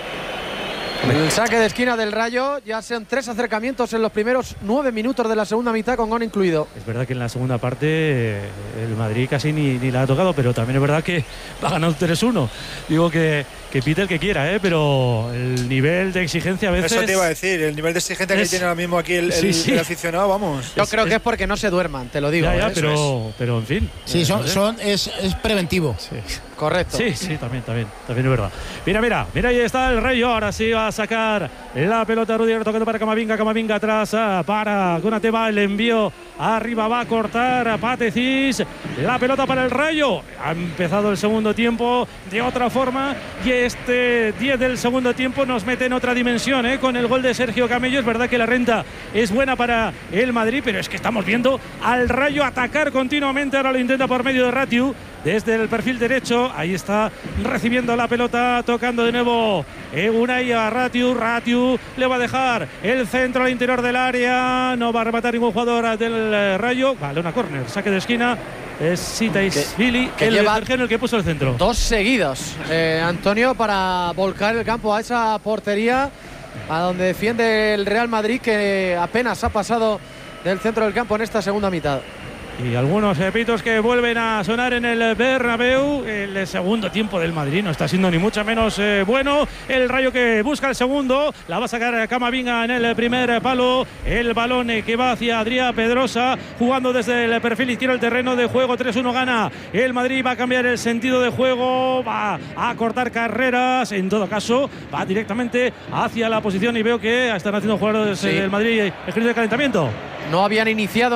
El saque de esquina del Rayo, ya sean 3 acercamientos en los primeros 9 minutos de la segunda mitad, con gol incluido. Es verdad que en la segunda parte el Madrid casi ni la ha tocado, pero también es verdad que ha ganado 3-1. Digo que pite el que quiera, pero el nivel de exigencia a veces… Eso te iba a decir, el nivel de exigencia que tiene ahora mismo aquí el aficionado, vamos. Yo creo que es porque no se duerman, te lo digo. Pero en fin. Sí, es preventivo. Sí. Correcto. Sí, también es verdad. Mira, ahí está el Rayo. Ahora sí va a sacar la pelota Rudiger, tocando para Camavinga atrás para Konaté, va el envío arriba, va a cortar Patecís. La pelota para el Rayo. Ha empezado el segundo tiempo de otra forma y este 10 del segundo tiempo nos mete en otra dimensión, con el gol de Sergio Camello. Es verdad que la renta es buena para el Madrid, pero es que estamos viendo al Rayo atacar continuamente. Ahora lo intenta por medio de Ratiu desde el perfil derecho. Ahí está recibiendo la pelota, tocando de nuevo Unai a Ratiu le va a dejar el centro al interior del área, no va a rematar ningún jugador del Rayo. Vale, una córner, saque de esquina. Es Sitaisvili el que puso el centro. 2 seguidos, Antonio, para volcar el campo a esa portería a donde defiende el Real Madrid, que apenas ha pasado del centro del campo en esta segunda mitad. Y algunos pitos que vuelven a sonar en el Bernabéu. El segundo tiempo del Madrid no está siendo ni mucho menos bueno. El Rayo que busca el segundo, la va a sacar Camavinga en el primer palo. El balón que va hacia Adrián Pedrosa, jugando desde el perfil izquierdo el terreno de juego. 3-1 gana el Madrid. Va a cambiar el sentido de juego, va a cortar carreras. En todo caso, va directamente hacia la posición y veo que están haciendo jugadores del Madrid ejercicio de calentamiento. No habían iniciado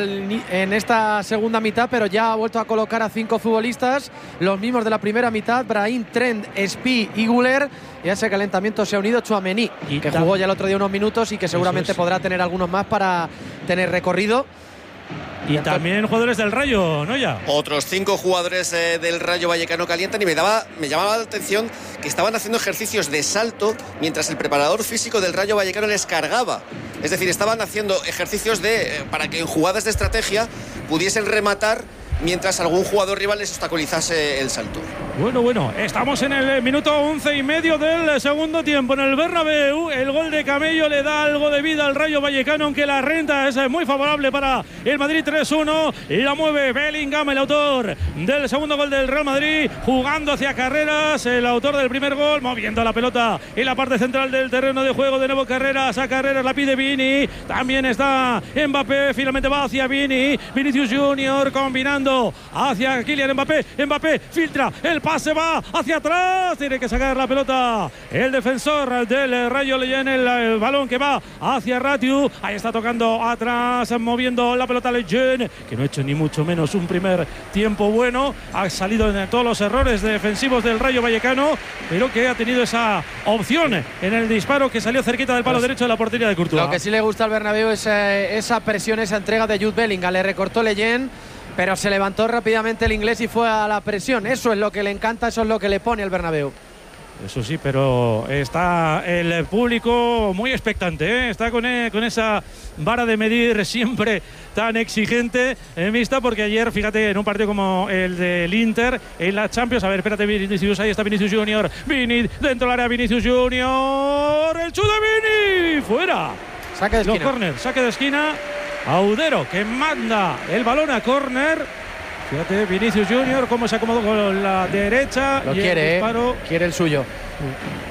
en esta segunda mitad, pero ya ha vuelto a colocar a 5 futbolistas, los mismos de la primera mitad: Brahim, Trent, Spi y Güler. Y a ese calentamiento se ha unido Tchouaméni, que jugó ya el otro día unos minutos y que seguramente podrá tener algunos más para tener recorrido. Y también jugadores del Rayo, ¿no? Ya. Otros 5 jugadores del Rayo Vallecano calientan, y me llamaba la atención que estaban haciendo ejercicios de salto mientras el preparador físico del Rayo Vallecano les cargaba. Es decir, estaban haciendo ejercicios para que en jugadas de estrategia pudiesen rematar mientras algún jugador rival les obstaculizase el salto. Bueno, estamos en el minuto 11 y medio del segundo tiempo en el Bernabéu. El gol de Camello le da algo de vida al Rayo Vallecano, aunque la renta es muy favorable para el Madrid. 3-1 y la mueve Bellingham, el autor del segundo gol del Real Madrid, jugando hacia Carreras, el autor del primer gol, moviendo la pelota en la parte central del terreno de juego. De nuevo Carreras, a Carreras la pide Vini, también está Mbappé, finalmente va hacia Vinicius Junior, combinando hacia Kylian Mbappé filtra, el pase va hacia atrás, tiene que sacar la pelota el defensor del Rayo Leyen, el balón que va hacia Ratiu, ahí está tocando atrás, moviendo la pelota Leyen, que no ha hecho ni mucho menos un primer tiempo bueno, ha salido en todos los errores defensivos del Rayo Vallecano, pero que ha tenido esa opción en el disparo que salió cerquita del palo derecho de la portería de Courtois. Lo que sí le gusta al Bernabéu es esa presión, esa entrega de Jude Bellingham. Le recortó Leyen, pero se levantó rápidamente el inglés y fue a la presión. Eso es lo que le encanta, eso es lo que le pone al Bernabéu. Eso sí, pero está el público muy expectante, está con esa vara de medir siempre tan exigente en vista, porque ayer, fíjate, en un partido como el del Inter en la Champions, a ver, espérate, Vinicius, ahí está Vinicius Junior, Vini, dentro del área Vinicius Junior, el chute de Vini, fuera. Saque de esquina. Los córner, saque de esquina, Audero que manda el balón a córner. Fíjate, Vinicius Junior cómo se acomodó con la derecha. Lo y quiere, el disparo. quiere el suyo.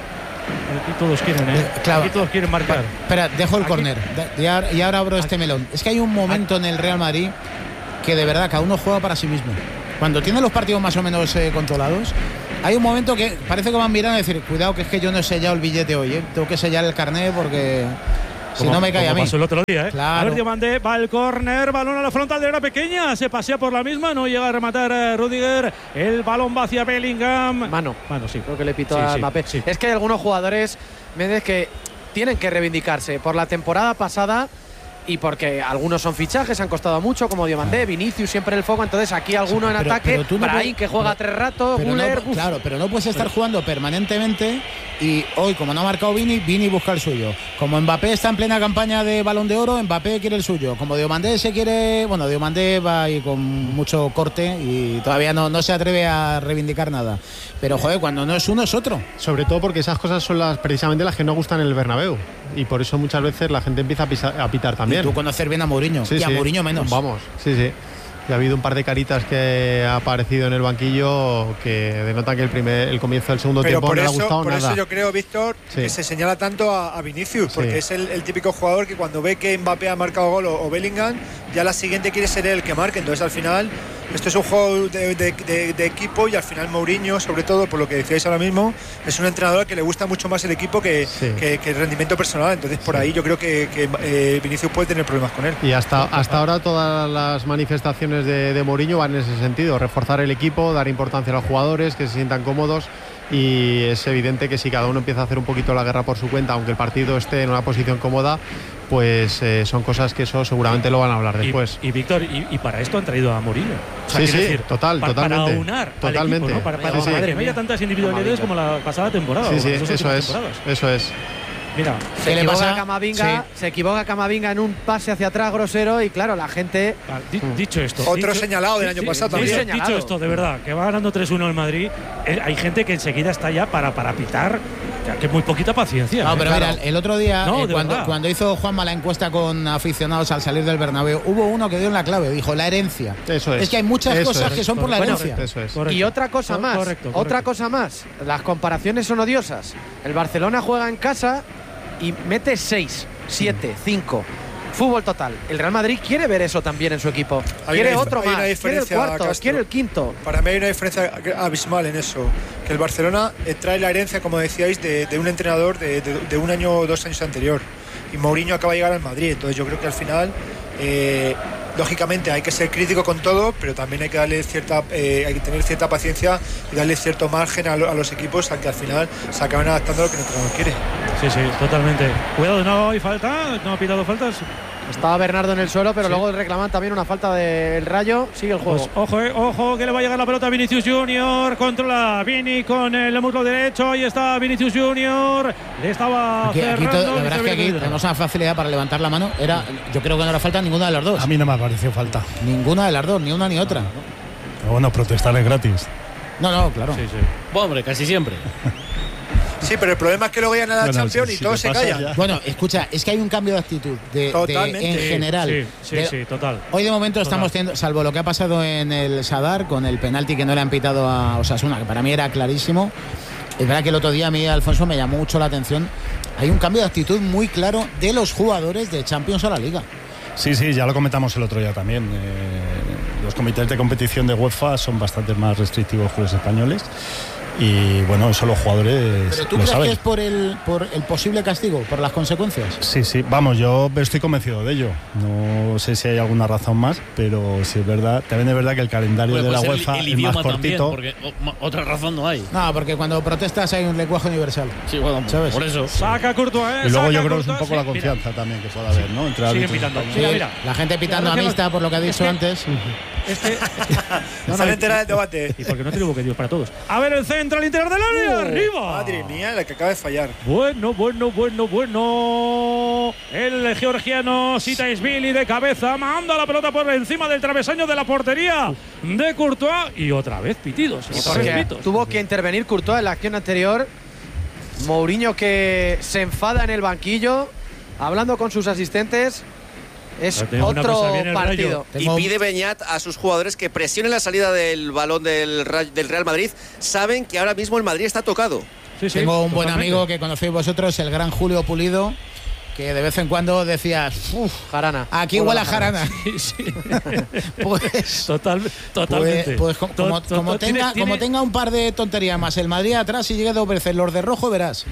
Aquí todos quieren, claro. Aquí todos quieren marcar. Espera, dejo el córner y ahora abro este melón. Es que hay un momento en el Real Madrid que de verdad cada uno juega para sí mismo. Cuando tiene los partidos más o menos controlados, hay un momento que parece que van mirando y decir, cuidado que es que yo no he sellado el billete hoy, tengo que sellar el carnet porque si no me cae a mí. Pasó el otro día, Claro. A ver, Diomandé va al córner, balón a la frontal de la pequeña, se pasea por la misma, no llega a rematar Rudiger, el balón va hacia Bellingham. Mano, sí. Creo que le pitó a Mbappé. Sí. Es que hay algunos jugadores, Méndez, que tienen que reivindicarse por la temporada pasada y porque algunos son fichajes, han costado mucho, como Diomandé, Vinicius siempre el foco, entonces aquí alguno en ataque, Brahim que juega 3 ratos, Güler. Claro, pero no puedes estar jugando permanentemente y hoy, como no ha marcado Vini busca el suyo. Como Mbappé está en plena campaña de Balón de Oro, Mbappé quiere el suyo. Como Diomandé Diomandé va ahí con mucho corte y todavía no se atreve a reivindicar nada. Pero joder, cuando no es uno es otro. Sobre todo porque esas cosas son precisamente las que no gustan en el Bernabéu y por eso muchas veces la gente empieza a pitar también. Y tú conocer bien a Mourinho y a Mourinho menos. Vamos, sí. Y ha habido un par de caritas que ha aparecido en el banquillo que denotan que el comienzo del segundo tiempo no le ha gustado nada. Por eso yo creo, Víctor, que se señala tanto a Vinicius, porque es el típico jugador que cuando ve que Mbappé ha marcado gol o Bellingham, ya la siguiente quiere ser él el que marque. Entonces al final esto es un juego de equipo y al final Mourinho, sobre todo por lo que decíais ahora mismo, es un entrenador que le gusta mucho más el equipo que el rendimiento personal. Entonces por ahí yo creo que Vinicius puede tener problemas con él. Y hasta ahora todas las manifestaciones de Mourinho van en ese sentido, reforzar el equipo, dar importancia a los jugadores, que se sientan cómodos. Y es evidente que si cada uno empieza a hacer un poquito la guerra por su cuenta, aunque el partido esté en una posición cómoda, pues son cosas que eso seguramente lo van a hablar después. Y Víctor, y para esto han traído a Mourinho. O sea, decir, totalmente. Para aunar totalmente. al equipo, ¿no? Para que no haya tantas individualidades como la pasada temporada. Eso es. Mira, se equivoca Camavinga en un pase hacia atrás grosero y claro, la gente… Dicho esto… Otro señalado del año pasado también. Dicho esto, de verdad, que va ganando 3-1 el Madrid, hay gente que enseguida está ya para pitar, que muy poquita paciencia. No, pero mira, el otro día, cuando hizo Juanma la encuesta con aficionados al salir del Bernabéu, hubo uno que dio en la clave, dijo la herencia. Eso es. Es que hay muchas cosas que son por la herencia. Eso es. Y otra cosa más, otra cosa más, las comparaciones son odiosas. El Barcelona juega en casa y mete 6, 7, 5. Fútbol total. El Real Madrid quiere ver eso también en su equipo. Quiere otro más. Quiere el cuarto, quiere el quinto. Para mí hay una diferencia abismal en eso. Que el Barcelona trae la herencia, como decíais, de un entrenador de un año o 2 años anterior. Y Mourinho acaba de llegar al Madrid. Entonces yo creo que al final… lógicamente hay que ser crítico con todo, pero también hay que darle hay que tener cierta paciencia y darle cierto margen a los equipos a que al final se acaben adaptando a lo que el entrenador quiere. Sí, totalmente. Cuidado, no hay falta, no ha pitado faltas. Estaba Bernardo en el suelo, pero luego reclaman también una falta del Rayo. Sigue el juego. Pues, ojo, que le va a llegar la pelota a Vinicius Junior. Controla Vini con el muslo derecho. Ahí está Vinicius Junior. Le estaba cerrando. La verdad es que aquí tenemos una facilidad para levantar la mano. Yo creo que no era falta ninguna de las dos. A mí no me pareció falta. Ninguna de las dos, ni una ni otra. Pero bueno, protestar es gratis. No, claro. Sí. Bueno, hombre, casi siempre. Sí, pero el problema es que luego llegan a la Champions y todos se callan. Ya. Bueno, escucha, es que hay un cambio de actitud en general. Sí, total. Hoy de momento estamos teniendo, salvo lo que ha pasado en el Sadar con el penalti que no le han pitado a Osasuna, que para mí era clarísimo. Es verdad que el otro día a mí, Alfonso, me llamó mucho la atención. Hay un cambio de actitud muy claro de los jugadores de Champions a la Liga. Sí, ya lo comentamos el otro día también. Los comités de competición de UEFA son bastante más restrictivos que los españoles. Y bueno, eso los jugadores ¿Pero tú lo crees saben. que es por el posible castigo, por las consecuencias? Sí, vamos, yo estoy convencido de ello. No sé si hay alguna razón más, pero sí es verdad. También es verdad que el calendario de la UEFA el es más cortito. también, porque otra razón no hay. No, porque cuando protestas hay un lenguaje universal. Sí, bueno, ¿sabes? Por eso. Saca Courtois, y luego yo creo que es un poco la confianza también que puede haber, ¿no? Entre siguen pitando. Mira. La gente pitando a Mista, por lo que ha dicho antes. No se entera del debate. Y porque no tribuque Dios para todos. A ver el centro, al interior del área, arriba. Madre mía, la que acaba de fallar. Bueno. El georgiano Sitaishvili de cabeza manda la pelota por encima del travesaño de la portería de Courtois y otra vez pitidos. Tuvo que intervenir Courtois en la acción anterior. Mourinho que se enfada en el banquillo, hablando con sus asistentes. Es otro partido. Y pide Beñat a sus jugadores que presionen la salida del balón del Real Madrid. Saben que ahora mismo el Madrid está tocado. Tengo un buen amigo que conocéis vosotros, el gran Julio Pulido, que de vez en cuando decías, jarana. Aquí huele a jarana. Pues totalmente. Pues como tenga un par de tonterías más el Madrid atrás y llegue 2 veces los de rojo, verás.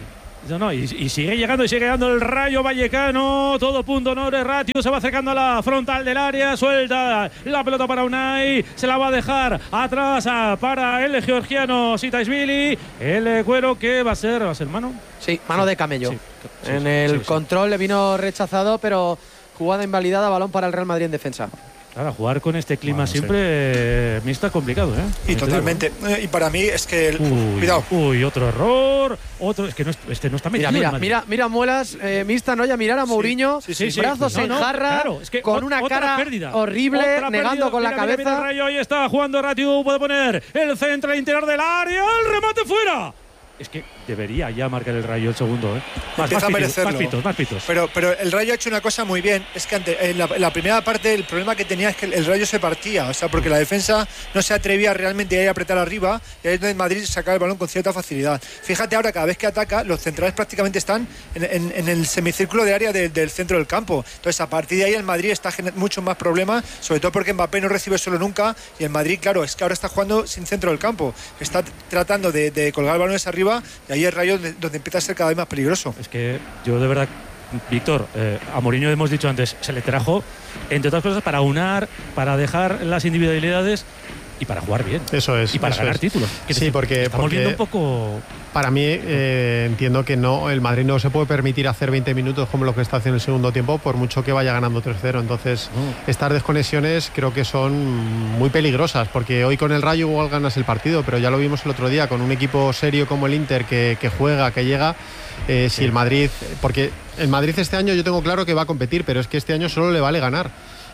Y sigue llegando el Rayo Vallecano, todo punto honor. Ratio se va acercando a la frontal del área, suelta la pelota para Unai, se la va a dejar atrás para el georgiano Sitaishvili. El Cuero que va a ser mano. Sí, mano de camello. En el control le vino rechazado, pero jugada invalidada, balón para el Real Madrid en defensa. Claro, jugar con este clima siempre está complicado, ¿eh? Y totalmente. Y para mí es que cuidado. Otro error. Es que no está metido. Mira Muelas, Mista Noya, mirar a Mourinho, brazos en jarra, con una cara horrible, negando con la cabeza. Mira, Rayo, ahí está jugando Ratiu, puede poner el centro interior del área, el remate fuera. Es que debería ya marcar el Rayo el segundo, ¿eh? Más pitos. Pero el Rayo ha hecho una cosa muy bien. Es que en la primera parte el problema que tenía es que el Rayo se partía. O sea, porque la defensa no se atrevía realmente a ir a apretar arriba. Y ahí es donde Madrid sacaba el balón con cierta facilidad. Fíjate ahora, cada vez que ataca, los centrales prácticamente están en el semicírculo de área del centro del campo. Entonces, a partir de ahí el Madrid está generando muchos más problemas. Sobre todo porque Mbappé no recibe solo nunca. Y el Madrid, claro, es que ahora está jugando sin centro del campo. Está tratando de colgar balones arriba. Y ahí el Rayo donde empieza a ser cada vez más peligroso. Es que yo de verdad, Víctor, a Mourinho hemos dicho antes, se le trajo, entre otras cosas, para unar, para dejar las individualidades y para jugar bien. Eso es. Y para ganar títulos. Sí, porque estamos viendo un poco. Para mí, entiendo que el Madrid no se puede permitir hacer 20 minutos como lo que está haciendo en el segundo tiempo, por mucho que vaya ganando 3-0. Entonces, estas desconexiones creo que son muy peligrosas, porque hoy con el Rayo igual ganas el partido, pero ya lo vimos el otro día, con un equipo serio como el Inter que juega, que llega. Si el Madrid. Porque el Madrid este año yo tengo claro que va a competir, pero es que este año solo le vale ganar.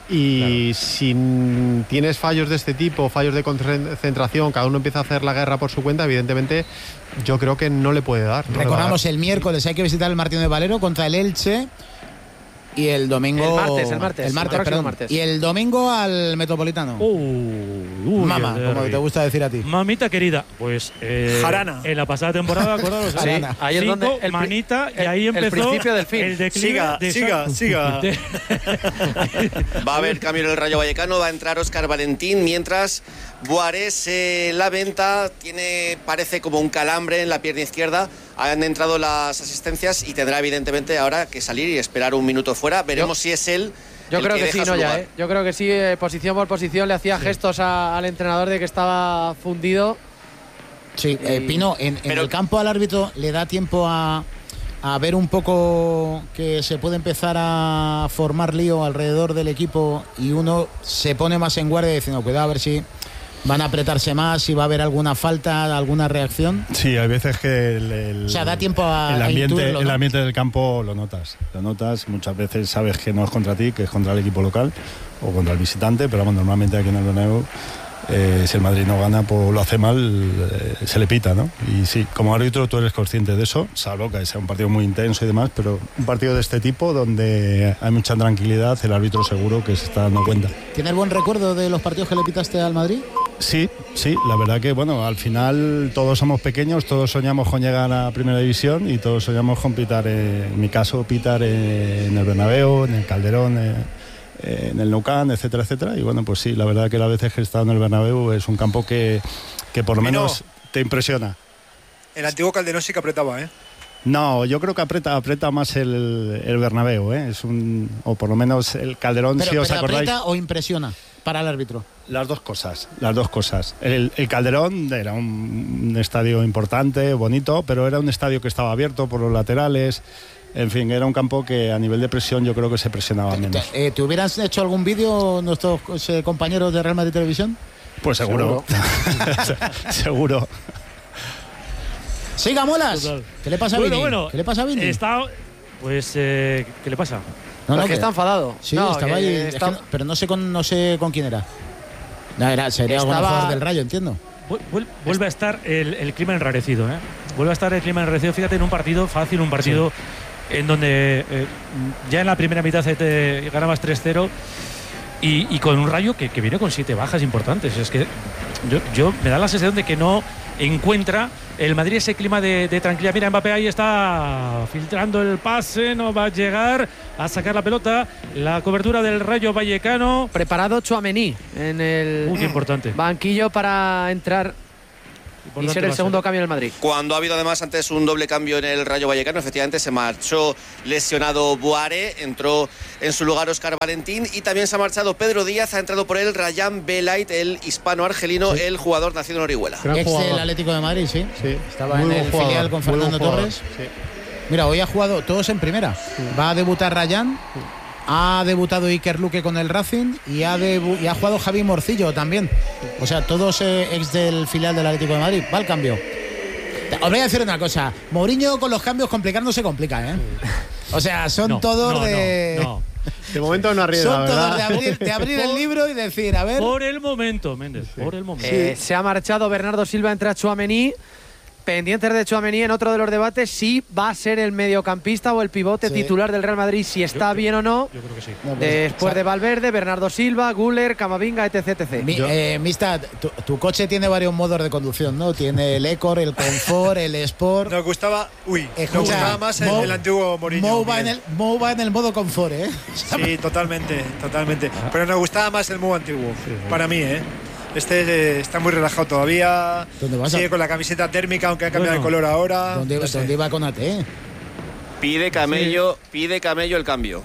Y si tienes fallos de este tipo, fallos de concentración, cada uno empieza a hacer la guerra por su cuenta, evidentemente yo creo que no le puede dar. Recordamos, el miércoles hay que visitar el Martín de Valero contra el Elche. Y el domingo. El martes. Y el domingo al Metropolitano. Mama, como te gusta decir a ti. Mamita querida. Pues. Jarana. En la pasada temporada, acordaros. Sí, ahí es donde. Manita, y ahí empezó. El principio del fin. El declive. Siga. Va a haber cambio en el Rayo Vallecano. Va a entrar Óscar Valentín. Mientras Buarés, la venta, parece como un calambre en la pierna izquierda. Han entrado las asistencias y tendrá evidentemente ahora que salir y esperar un minuto fuera. Veremos si es él. Yo creo que sí, Yo creo que sí, posición por posición le hacía gestos al entrenador de que estaba fundido. Sí, Pino, en el campo al árbitro le da tiempo a ver un poco que se puede empezar a formar lío alrededor del equipo y uno se pone más en guardia diciendo, cuidado a ver si van a apretarse más, si va a haber alguna falta, alguna reacción. Sí, hay veces que o sea, da tiempo a intuirlo, ¿no? El ambiente del campo lo notas, muchas veces sabes que no es contra ti, que es contra el equipo local o contra el visitante, pero bueno, normalmente aquí en el Bernabéu si el Madrid no gana, pues lo hace mal, se le pita, ¿no? Y sí, como árbitro tú eres consciente de eso, salvo que sea un partido muy intenso y demás, pero un partido de este tipo donde hay mucha tranquilidad, el árbitro seguro que se está dando cuenta. ¿Tienes buen recuerdo de los partidos que le pitaste al Madrid? Sí, la verdad que bueno, al final todos somos pequeños, todos soñamos con llegar a Primera División y todos soñamos con pitar, en mi caso pitar en el Bernabéu, en el Calderón, en el Nou Camp, etcétera, etcétera. Y bueno, pues sí, la verdad que las veces que he estado en el Bernabéu es un campo que por lo menos te impresiona. El antiguo Calderón sí que apretaba, ¿eh? No, yo creo que aprieta más el Bernabéu, ¿eh? O por lo menos el Calderón, si os acordáis. ¿Aprieta o impresiona para el árbitro? Las dos cosas. El Calderón era un estadio importante, bonito, pero era un estadio que estaba abierto por los laterales. En fin, era un campo que a nivel de presión yo creo que se presionaba menos. ¿Te hubieras hecho algún vídeo nuestros compañeros de Real Madrid Televisión? Pues seguro. Seguro. Siga, Molas. Total. ¿Qué le pasa a Vini? ¿Qué le pasa a Vini? ¿Qué le pasa? No, que está enfadado. Sí, estaba ahí, pero no sé con quién era. Sería algún jugador del Rayo, entiendo. Vuelve a estar el clima enrarecido, ¿eh? Vuelve a estar el clima enrarecido. Fíjate, en un partido fácil, un partido en donde ya en la primera mitad te ganabas 3-0 y con un Rayo que viene con 7 bajas importantes. Es que yo me da la sensación de que no encuentra el Madrid ese clima de tranquilidad. Mira, Mbappé ahí está filtrando el pase, no va a llegar a sacar la pelota. La cobertura del Rayo Vallecano. Preparado Tchouaméni en el importante banquillo para entrar y ser el segundo cambio en el Madrid. Cuando ha habido además antes un doble cambio en el Rayo Vallecano, efectivamente se marchó lesionado Boare, entró en su lugar Óscar Valentín y también se ha marchado Pedro Díaz, ha entrado por él Rayán Belait, el hispano-argelino, el jugador nacido en Orihuela. Ex del Atlético de Madrid, sí. Estaba muy en el filial con Fernando Torres. Sí. Mira, hoy ha jugado todos en primera. Va a debutar Rayán. Ha debutado Iker Luque con el Racing y ha jugado Javi Morcillo también. O sea, todos ex del filial del Atlético de Madrid. Va el cambio. Os voy a decir una cosa. Mourinho con los cambios complicar no se complica, ¿eh? O sea, son todos de... No. De momento no arriesga. Son todos de abrir el libro y decir, a ver... Por el momento, Méndez, por el momento. Se ha marchado Bernardo Silva, entra Tchouaméni. Pendientes de Tchouaméni en otro de los debates, si va a ser el mediocampista o el pivote titular del Real Madrid, si está bien o no. Yo creo que sí. Después de Valverde, Bernardo Silva, Güler, Camavinga, etc. Mistad, tu coche tiene varios modos de conducción, ¿no? Tiene el Ecor, el Confort, el Sport. Nos gustaba más el antiguo Mourinho. Mou va en el modo Confort, ¿eh? Sí, totalmente. Pero nos gustaba más el Mou antiguo, para mí, ¿eh? Este está muy relajado todavía. Sigue con la camiseta térmica, aunque ha cambiado de color ahora. ¿Dónde iba con AT? Pide Camello el cambio.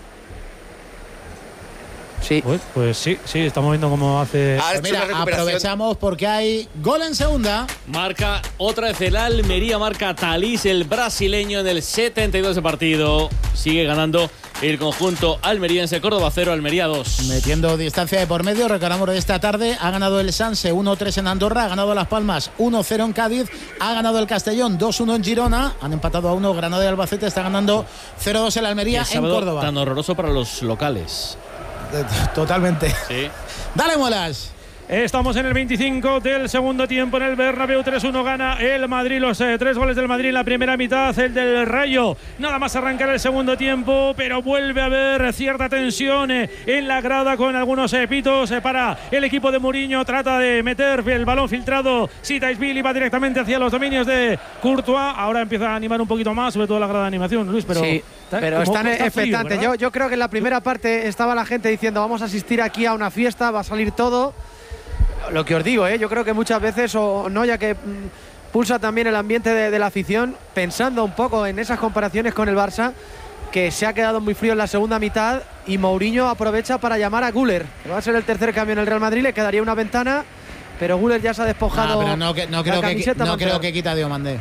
Sí. Pues sí, estamos viendo cómo hace. Mira, aprovechamos porque hay gol en segunda. Marca otra vez el Almería, marca Thalys, el brasileño, en el 72 de partido. Sigue ganando el conjunto almeriense. Córdoba 0, Almería 2. Metiendo distancia de por medio, recordamos de esta tarde. Ha ganado el Sanse 1-3 en Andorra, ha ganado Las Palmas 1-0 en Cádiz, ha ganado el Castellón 2-1 en Girona, han empatado a 1 Granada y Albacete, está ganando 0-2 el Almería en Córdoba. Tan horroroso para los locales. Totalmente. Sí. Dale, Muelas. Estamos en el 25 del segundo tiempo en el Bernabéu. 3-1 gana el Madrid. Los 3 goles del Madrid en la primera mitad, el del Rayo. Nada más arrancar el segundo tiempo, pero vuelve a haber cierta tensión en la grada con algunos pitos para el equipo de Mourinho. Trata de meter el balón filtrado. Sitaisvili va directamente hacia los dominios de Courtois. Ahora empieza a animar un poquito más, sobre todo la grada de animación, Luis, pero... Sí. Pero están expectantes. Yo creo que en la primera parte estaba la gente diciendo vamos a asistir aquí a una fiesta, va a salir todo. Lo que os digo, yo creo que muchas veces, o no, ya que pulsa también el ambiente de la afición, pensando un poco en esas comparaciones con el Barça, que se ha quedado muy frío en la segunda mitad y Mourinho aprovecha para llamar a Güler, que va a ser el tercer cambio en el Real Madrid, le quedaría una ventana, pero Güler ya se ha despojado. Pero no creo que quita a Diomandé.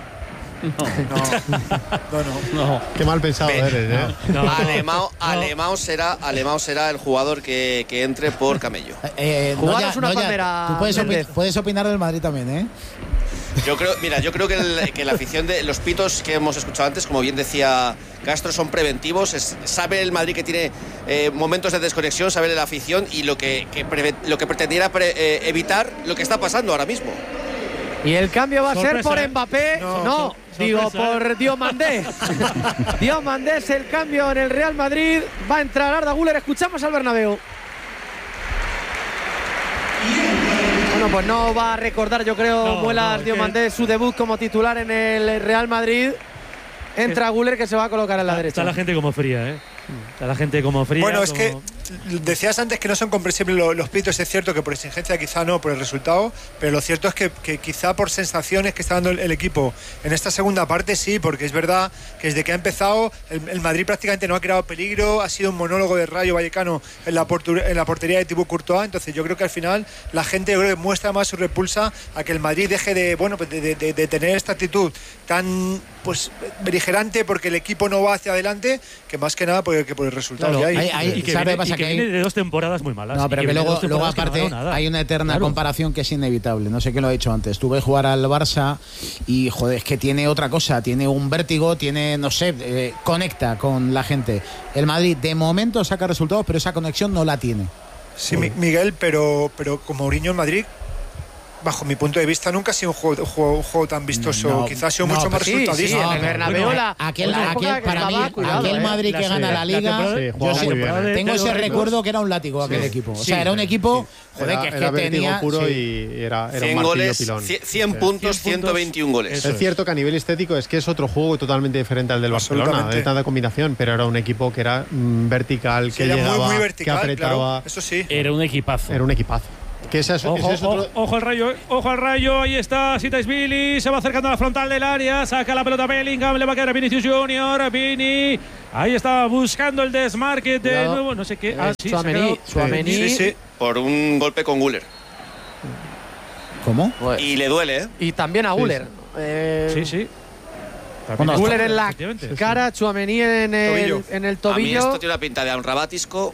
No. Qué mal pensado eres, ¿eh? Alemão será el jugador que entre por Camello. Tú puedes opinar del Madrid también, ¿eh? Yo creo que la afición de los pitos que hemos escuchado antes, como bien decía Castro, son preventivos. Sabe el Madrid que tiene momentos de desconexión, sabe la afición y lo que pretendiera evitar lo que está pasando ahora mismo. Y el cambio va a ser por Mbappé. Por Diomandé. Diomandé es el cambio en el Real Madrid. Va a entrar Arda Güler. Escuchamos al Bernabéu. Bueno, pues no va a recordar, yo creo, Muelas Diomandé su debut como titular en el Real Madrid. Entra Güler, que se va a colocar en la derecha. Está la gente como fría, ¿eh? Está la gente como fría. Bueno, es que decías antes que no son comprensibles los pitos. Es cierto que por exigencia quizá no, por el resultado, pero lo cierto es que quizá por sensaciones que está dando el equipo en esta segunda parte sí, porque es verdad que desde que ha empezado el Madrid prácticamente no ha creado peligro, ha sido un monólogo de Rayo Vallecano en la portería de Thibaut Courtois. Entonces yo creo que al final la gente, yo creo que muestra más su repulsa a que el Madrid deje de tener esta actitud tan beligerante porque el equipo no va hacia adelante, que más que nada que por el resultado que hay. Y que viene de 2 temporadas muy malas. No, pero que luego aparte hay una eterna comparación que es inevitable. No sé quién lo ha dicho antes. Tú ves jugar al Barça y, joder, es que tiene otra cosa. Tiene un vértigo, conecta con la gente. El Madrid de momento saca resultados, pero esa conexión no la tiene. Sí, Miguel, pero con Mourinho en Madrid bajo mi punto de vista, nunca ha sido un juego tan vistoso. Quizás ha sido mucho más resultadista. Sí, en el Bernabéu aquel Madrid que gana la Liga, tengo ese recuerdo que era un látigo aquel equipo. O sea, era un equipo que tenía puro y era 100 un goles, pilón. 100 puntos, 121 goles. Es cierto que a nivel estético es que es otro juego totalmente diferente al del Barcelona, de tanta combinación, pero era un equipo que era vertical, que llegaba, muy vertical, que apretaba. Eso sí. Era un equipazo. Que ojo al rayo, ahí está Sitais-Billy, se va acercando a la frontal del área, saca la pelota Bellingham, le va a quedar a Vinicius Junior, Vini, ahí está buscando el desmarque de nuevo, no sé qué. Tchouaméni. Sí, por un golpe con Güler. ¿Cómo? Y le duele, ¿eh? Y también a Güler. Sí. Güler en la cara, Tchouaméni en el tobillo. A mí esto tiene una pinta de Amrabatisco.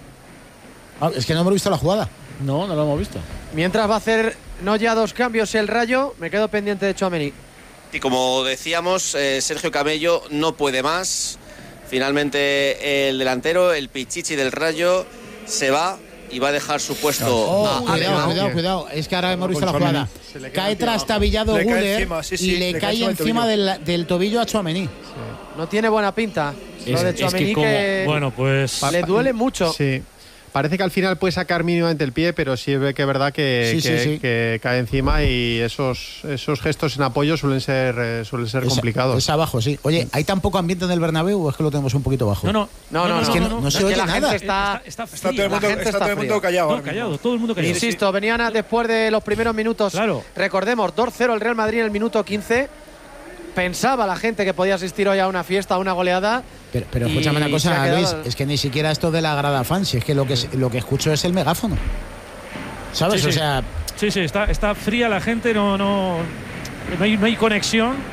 Es que no hemos visto la jugada. No lo hemos visto. Mientras va a hacer no ya 2 cambios el Rayo, me quedo pendiente de Tchouaméni. Y como decíamos, Sergio Camello no puede más. Finalmente el delantero, el Pichichi del Rayo, se va y va a dejar su puesto a Cuidado. Es que ahora hemos visto la jugada. Cae trastabillado Güler y le cae encima del tobillo a Tchouaméni. No tiene buena pinta. Lo de Tchouaméni pues le duele mucho. Sí. Parece que al final puede sacar mínimamente el pie, pero sí ve que es verdad que cae encima y esos gestos en apoyo suelen ser complicados. Es abajo, sí. Oye, ¿hay tan poco ambiente en el Bernabéu o es que lo tenemos un poquito bajo? No. Es que no se oye nada. Está todo el mundo callado. Todo el mundo callado. Insisto, venían después de los primeros minutos. Claro. Recordemos, 2-0 el Real Madrid en el minuto 15. Pensaba la gente que podía asistir hoy a una fiesta, a una goleada. Pero escúchame una cosa, Luis, es que ni siquiera esto de la grada fan, si es que lo que escucho es el megáfono. ¿Sabes? Sí. O sea, sí, está fría la gente, no hay conexión.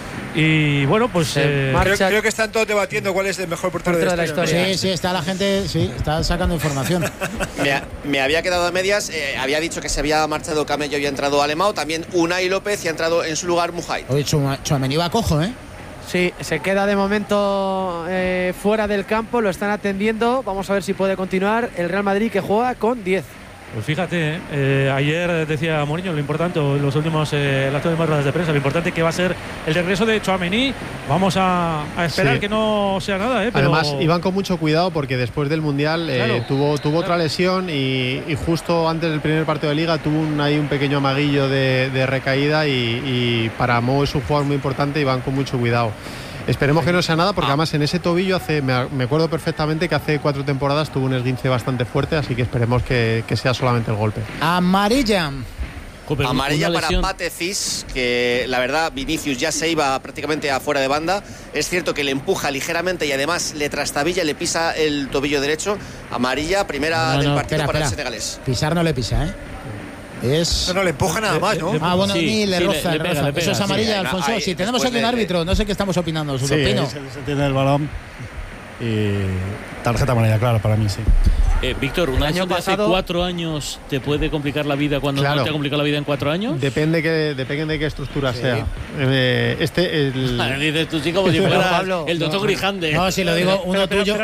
Y bueno, pues creo que están todos debatiendo cuál es el mejor portero de la historia. Sí, está la gente, está sacando información. Me había quedado a medias, había dicho que se había marchado Camello y había entrado Alemão, también Unai López y ha entrado en su lugar Mujay. Oye, Tchouaméni va cojo, ¿eh? Sí, se queda de momento fuera del campo, lo están atendiendo. Vamos a ver si puede continuar el Real Madrid, que juega con 10. Pues fíjate, ayer decía Mourinho lo importante, las últimas ruedas de prensa, lo importante que va a ser el regreso de Tchouaméni. Vamos a esperar que no sea nada. Pero además, iban con mucho cuidado porque después del Mundial tuvo otra lesión y justo antes del primer partido de Liga tuvo ahí un pequeño amaguillo de recaída y para Mo es un jugador muy importante y van con mucho cuidado. Esperemos que no sea nada, porque además en ese tobillo me acuerdo perfectamente que hace 4 temporadas tuvo un esguince bastante fuerte, así que esperemos que sea solamente el golpe. Amarilla para Pate Cis, que la verdad Vinicius ya se iba prácticamente afuera de banda. Es cierto que le empuja ligeramente y además le trastabilla, le pisa el tobillo derecho. Amarilla, primera del partido para el senegalés. Pisar no le pisa, ¿eh? No le empuja nada más, ¿no? Bueno, ni le roza. Eso es amarilla, Alfonso. Si tenemos aquí un árbitro, no sé qué estamos opinando. Se tiene el balón y tarjeta amarilla, claro, para mí sí. Víctor, ¿un año de hace 4 años te puede complicar la vida cuando no te ha complicado la vida en 4 años? Depende de qué estructura sea. Dices tú sí como si fuera el doctor Grijande. No, si lo digo, uno tuyo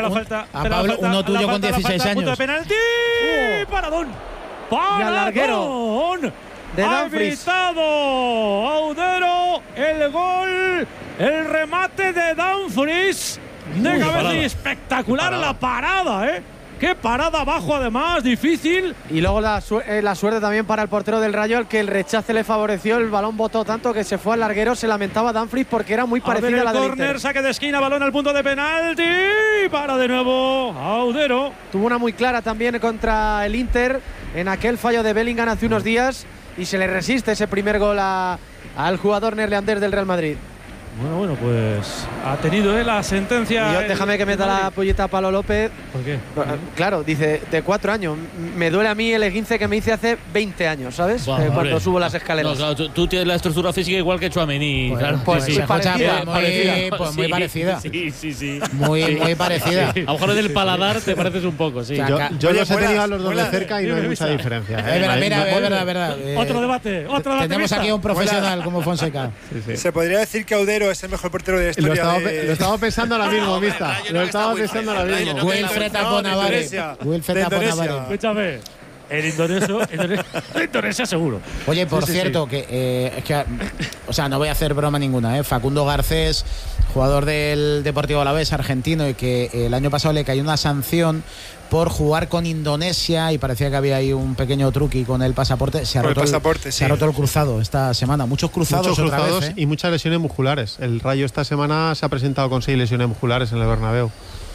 con 16 años. Punto de penalti. Paradón. De Dumfries. Ha evitado Audero el gol, el remate de Dumfries de cabeza, y espectacular la parada, Qué parada abajo, además, difícil. Y luego la suerte también para el portero del Rayo, al que el rechace le favoreció. El balón botó tanto que se fue al larguero. Se lamentaba Dumfries porque era muy parecida a la del Inter. Saque de esquina, balón al punto de penalti. Para de nuevo Audero. Tuvo una muy clara también contra el Inter en aquel fallo de Bellingham hace unos días. Y se le resiste ese primer gol al jugador neerlandés del Real Madrid. Bueno, pues ha tenido la sentencia. Déjame que meta la pollita a Pablo López. ¿Por qué? Claro, dice, de 4 años. Me duele a mí el esguince que me hice hace 20 años, ¿sabes? Cuando subo las escaleras. No, claro, tú tienes la estructura física igual que Tchouaméni. Bueno, claro. Muy parecida. Sí. Muy parecida. A lo mejor del paladar te pareces un poco, sí. Yo los he tenido a los dos de cerca y no hay mucha diferencia. Es verdad. Otro debate. Tenemos aquí a un profesional como Fonseca. Se podría decir que Audero es el mejor portero de la historia. Lo estaba pensando ahora mismo, Mista. Lo estaba pensando ahora mismo. Wilfred Aponavare. Escúchame. el Indonesia seguro. Oye, por cierto, que es que, o sea, no voy a hacer broma ninguna, Facundo Garcés, jugador del Deportivo Alavés, argentino, y que el año pasado le cayó una sanción por jugar con Indonesia y parecía que había ahí un pequeño truqui con el pasaporte. Se ha roto el cruzado esta semana. Muchos cruzados y muchas lesiones musculares. El Rayo esta semana se ha presentado con 6 lesiones musculares en el Bernabéu.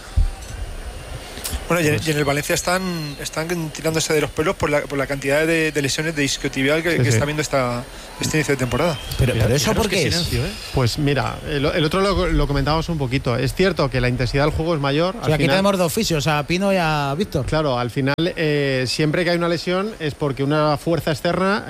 Bueno, y en el Valencia están tirándose de los pelos por la cantidad de lesiones de isquiotibial que está viendo este inicio de temporada. Pero eso ¿por qué es? Pues mira, el otro lo comentábamos un poquito. Es cierto que la intensidad del juego es mayor. O sea, aquí tenemos dos oficios, a Pino y a Víctor. Claro, al final siempre que hay una lesión es porque una fuerza externa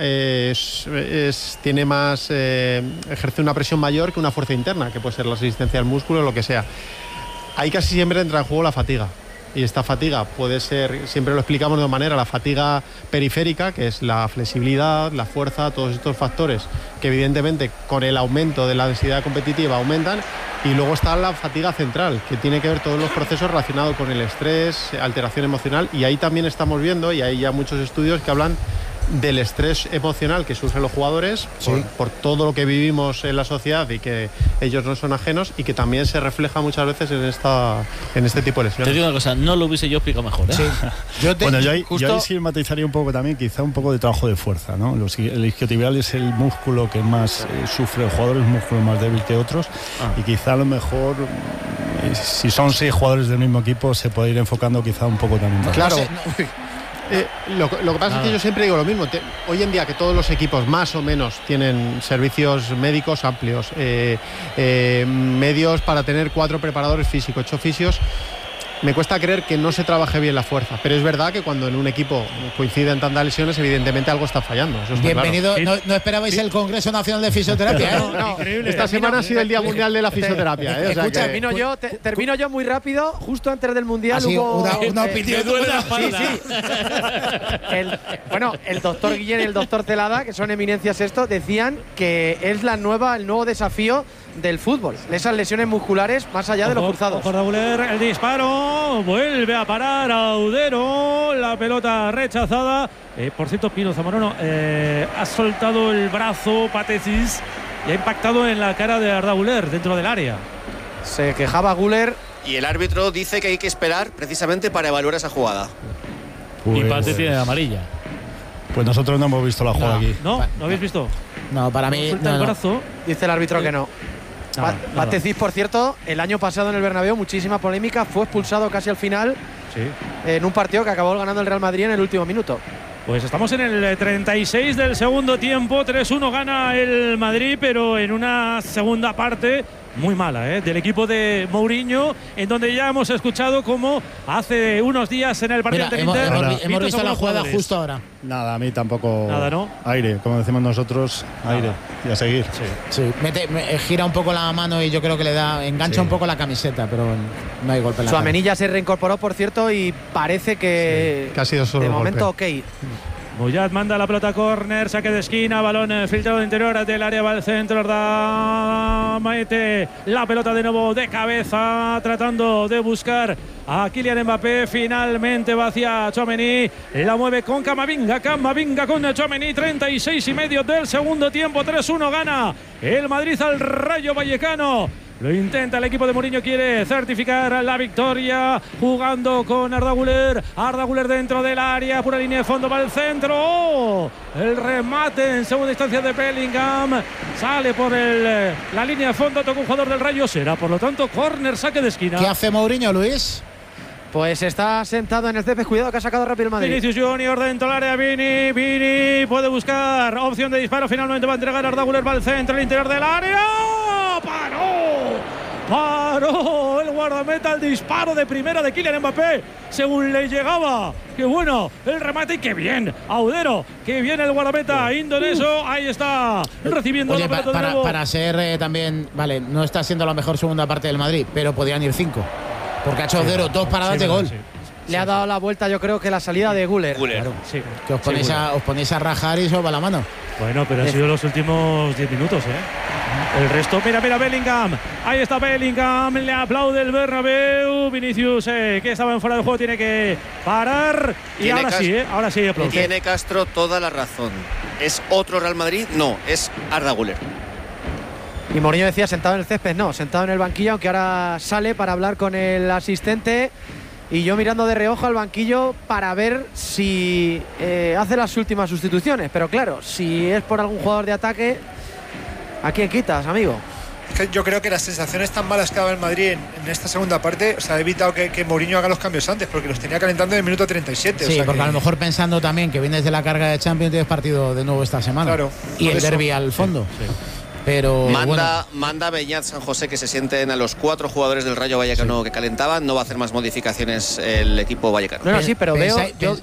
tiene más ejerce una presión mayor que una fuerza interna, que puede ser la resistencia al músculo o lo que sea. Ahí casi siempre entra en juego la fatiga. Y esta fatiga puede ser, siempre lo explicamos de dos maneras, la fatiga periférica, que es la flexibilidad, la fuerza, todos estos factores que evidentemente con el aumento de la densidad competitiva aumentan, y luego está la fatiga central, que tiene que ver todos los procesos relacionados con el estrés, alteración emocional, y ahí también estamos viendo, y hay ya muchos estudios que hablan del estrés emocional que sufren los jugadores por todo lo que vivimos en la sociedad y que ellos no son ajenos, y que también se refleja muchas veces en este tipo de lesiones. Te digo una cosa, no lo hubiese yo explicado mejor, Sí. Yo ahí sí matizaría un poco también, quizá un poco de trabajo de fuerza, ¿no? El isquiotibial es el músculo que más sufre el jugador, es un músculo más débil que otros, y quizá a lo mejor si son 6 jugadores del mismo equipo se puede ir enfocando quizá un poco también más. Claro. Lo que pasa es que yo siempre digo lo mismo. Hoy en día que todos los equipos más o menos tienen servicios médicos amplios, medios para tener 4 preparadores físicos, 8 fisios, me cuesta creer que no se trabaje bien la fuerza, pero es verdad que cuando en un equipo coinciden tantas lesiones, evidentemente algo está fallando. Eso bienvenido, claro. No esperabais el Congreso Nacional de Fisioterapia, No, increíble. Esta semana ha sido el Día Mundial de la Fisioterapia. Escucha, termino yo muy rápido. Justo antes del Mundial hubo una opinión. El doctor Guillén y el doctor Celada, que son eminencias decían que es el nuevo desafío del fútbol, esas lesiones musculares más allá de los cruzados. El disparo, vuelve a parar Audero, la pelota rechazada. Por cierto, Pino Zamorano ha soltado el brazo Patecis y ha impactado en la cara de Arda Güler dentro del área. Se quejaba Güler. Y el árbitro dice que hay que esperar precisamente para evaluar esa jugada. Y Pate tiene amarilla. Pues nosotros no hemos visto la jugada aquí. ¿No habéis visto? No, para mí el brazo. Dice el árbitro que no. Patecis, por cierto, el año pasado en el Bernabéu, muchísima polémica, fue expulsado casi al final en un partido que acabó ganando el Real Madrid en el último minuto. Pues estamos en el 36 del segundo tiempo, 3-1 gana el Madrid, pero en una segunda parte muy mala, del equipo de Mourinho, en donde ya hemos escuchado cómo hace unos días en el partido del Inter hemos visto la jugada justo ahora. Nada, a mí tampoco. Nada, ¿no? Aire, como decimos nosotros, aire y a seguir. Sí. Gira un poco la mano y yo creo que le engancha un poco la camiseta, pero no hay golpe en la cara. Suamenilla se reincorporó, por cierto, y parece que ha sido solo de momento golpe. Boyat manda la pelota córner, saque de esquina, balón filtrado interior del área, va al centro, mete la pelota de nuevo de cabeza, tratando de buscar a Kylian Mbappé, finalmente va hacia Tchouaméni, la mueve con Camavinga con Tchouaméni, 36,5 del segundo tiempo, 3-1 gana el Madrid al Rayo Vallecano. Lo intenta el equipo de Mourinho, quiere certificar la victoria jugando con Arda Güler dentro del área, pura línea de fondo, va al centro. El remate en segunda instancia de Bellingham, sale por la línea de fondo, toca un jugador del Rayo, será por lo tanto córner, saque de esquina. ¿Qué hace Mourinho, Luis? Pues está sentado en el césped, cuidado que ha sacado rápido el Madrid. Vinicius Junior dentro del área, Vini puede buscar opción de disparo, finalmente va a entregar Arda Güler, va al centro, el interior del área. Paró el guardameta al disparo de primera de Kylian Mbappé, según le llegaba. Qué bueno el remate y qué bien Audero, qué bien el guardameta indonesio. Ahí está recibiendo la pelota de nuevo. Para ser también, vale, no está siendo la mejor segunda parte del Madrid, pero podían ir 5, porque ha hecho Audero 2 paradas de gol. Le ha dado la vuelta, yo creo que la salida de Güler. Claro, que os ponéis a rajar y os va la mano. Bueno, pero han sido los últimos 10 minutos, El resto, mira Bellingham. Ahí está Bellingham, le aplaude el Bernabéu. Vinicius, que estaba en fuera del juego, tiene que parar. Y ahora sí aplaude. Tiene Castro toda la razón. ¿Es otro Real Madrid? No, es Arda Güler. Y Mourinho decía sentado en el césped, no, sentado en el banquillo, aunque ahora sale para hablar con el asistente. Y yo mirando de reojo al banquillo para ver si hace las últimas sustituciones. Pero claro, si es por algún jugador de ataque, ¿a quién quitas, amigo? Es que yo creo que las sensaciones tan malas que ha dado el Madrid en esta segunda parte, o sea, ha evitado que Mourinho haga los cambios antes, porque los tenía calentando en el minuto 37. Sí, o sea, porque a lo mejor pensando también que vienes de la carga de Champions, tienes partido de nuevo esta semana. Claro. Y el derbi al fondo. Sí. Pero manda Beñat San José que se sienten a los 4 jugadores del Rayo Vallecano que calentaban. No va a hacer más modificaciones el equipo vallecano. No, sí, pero veo,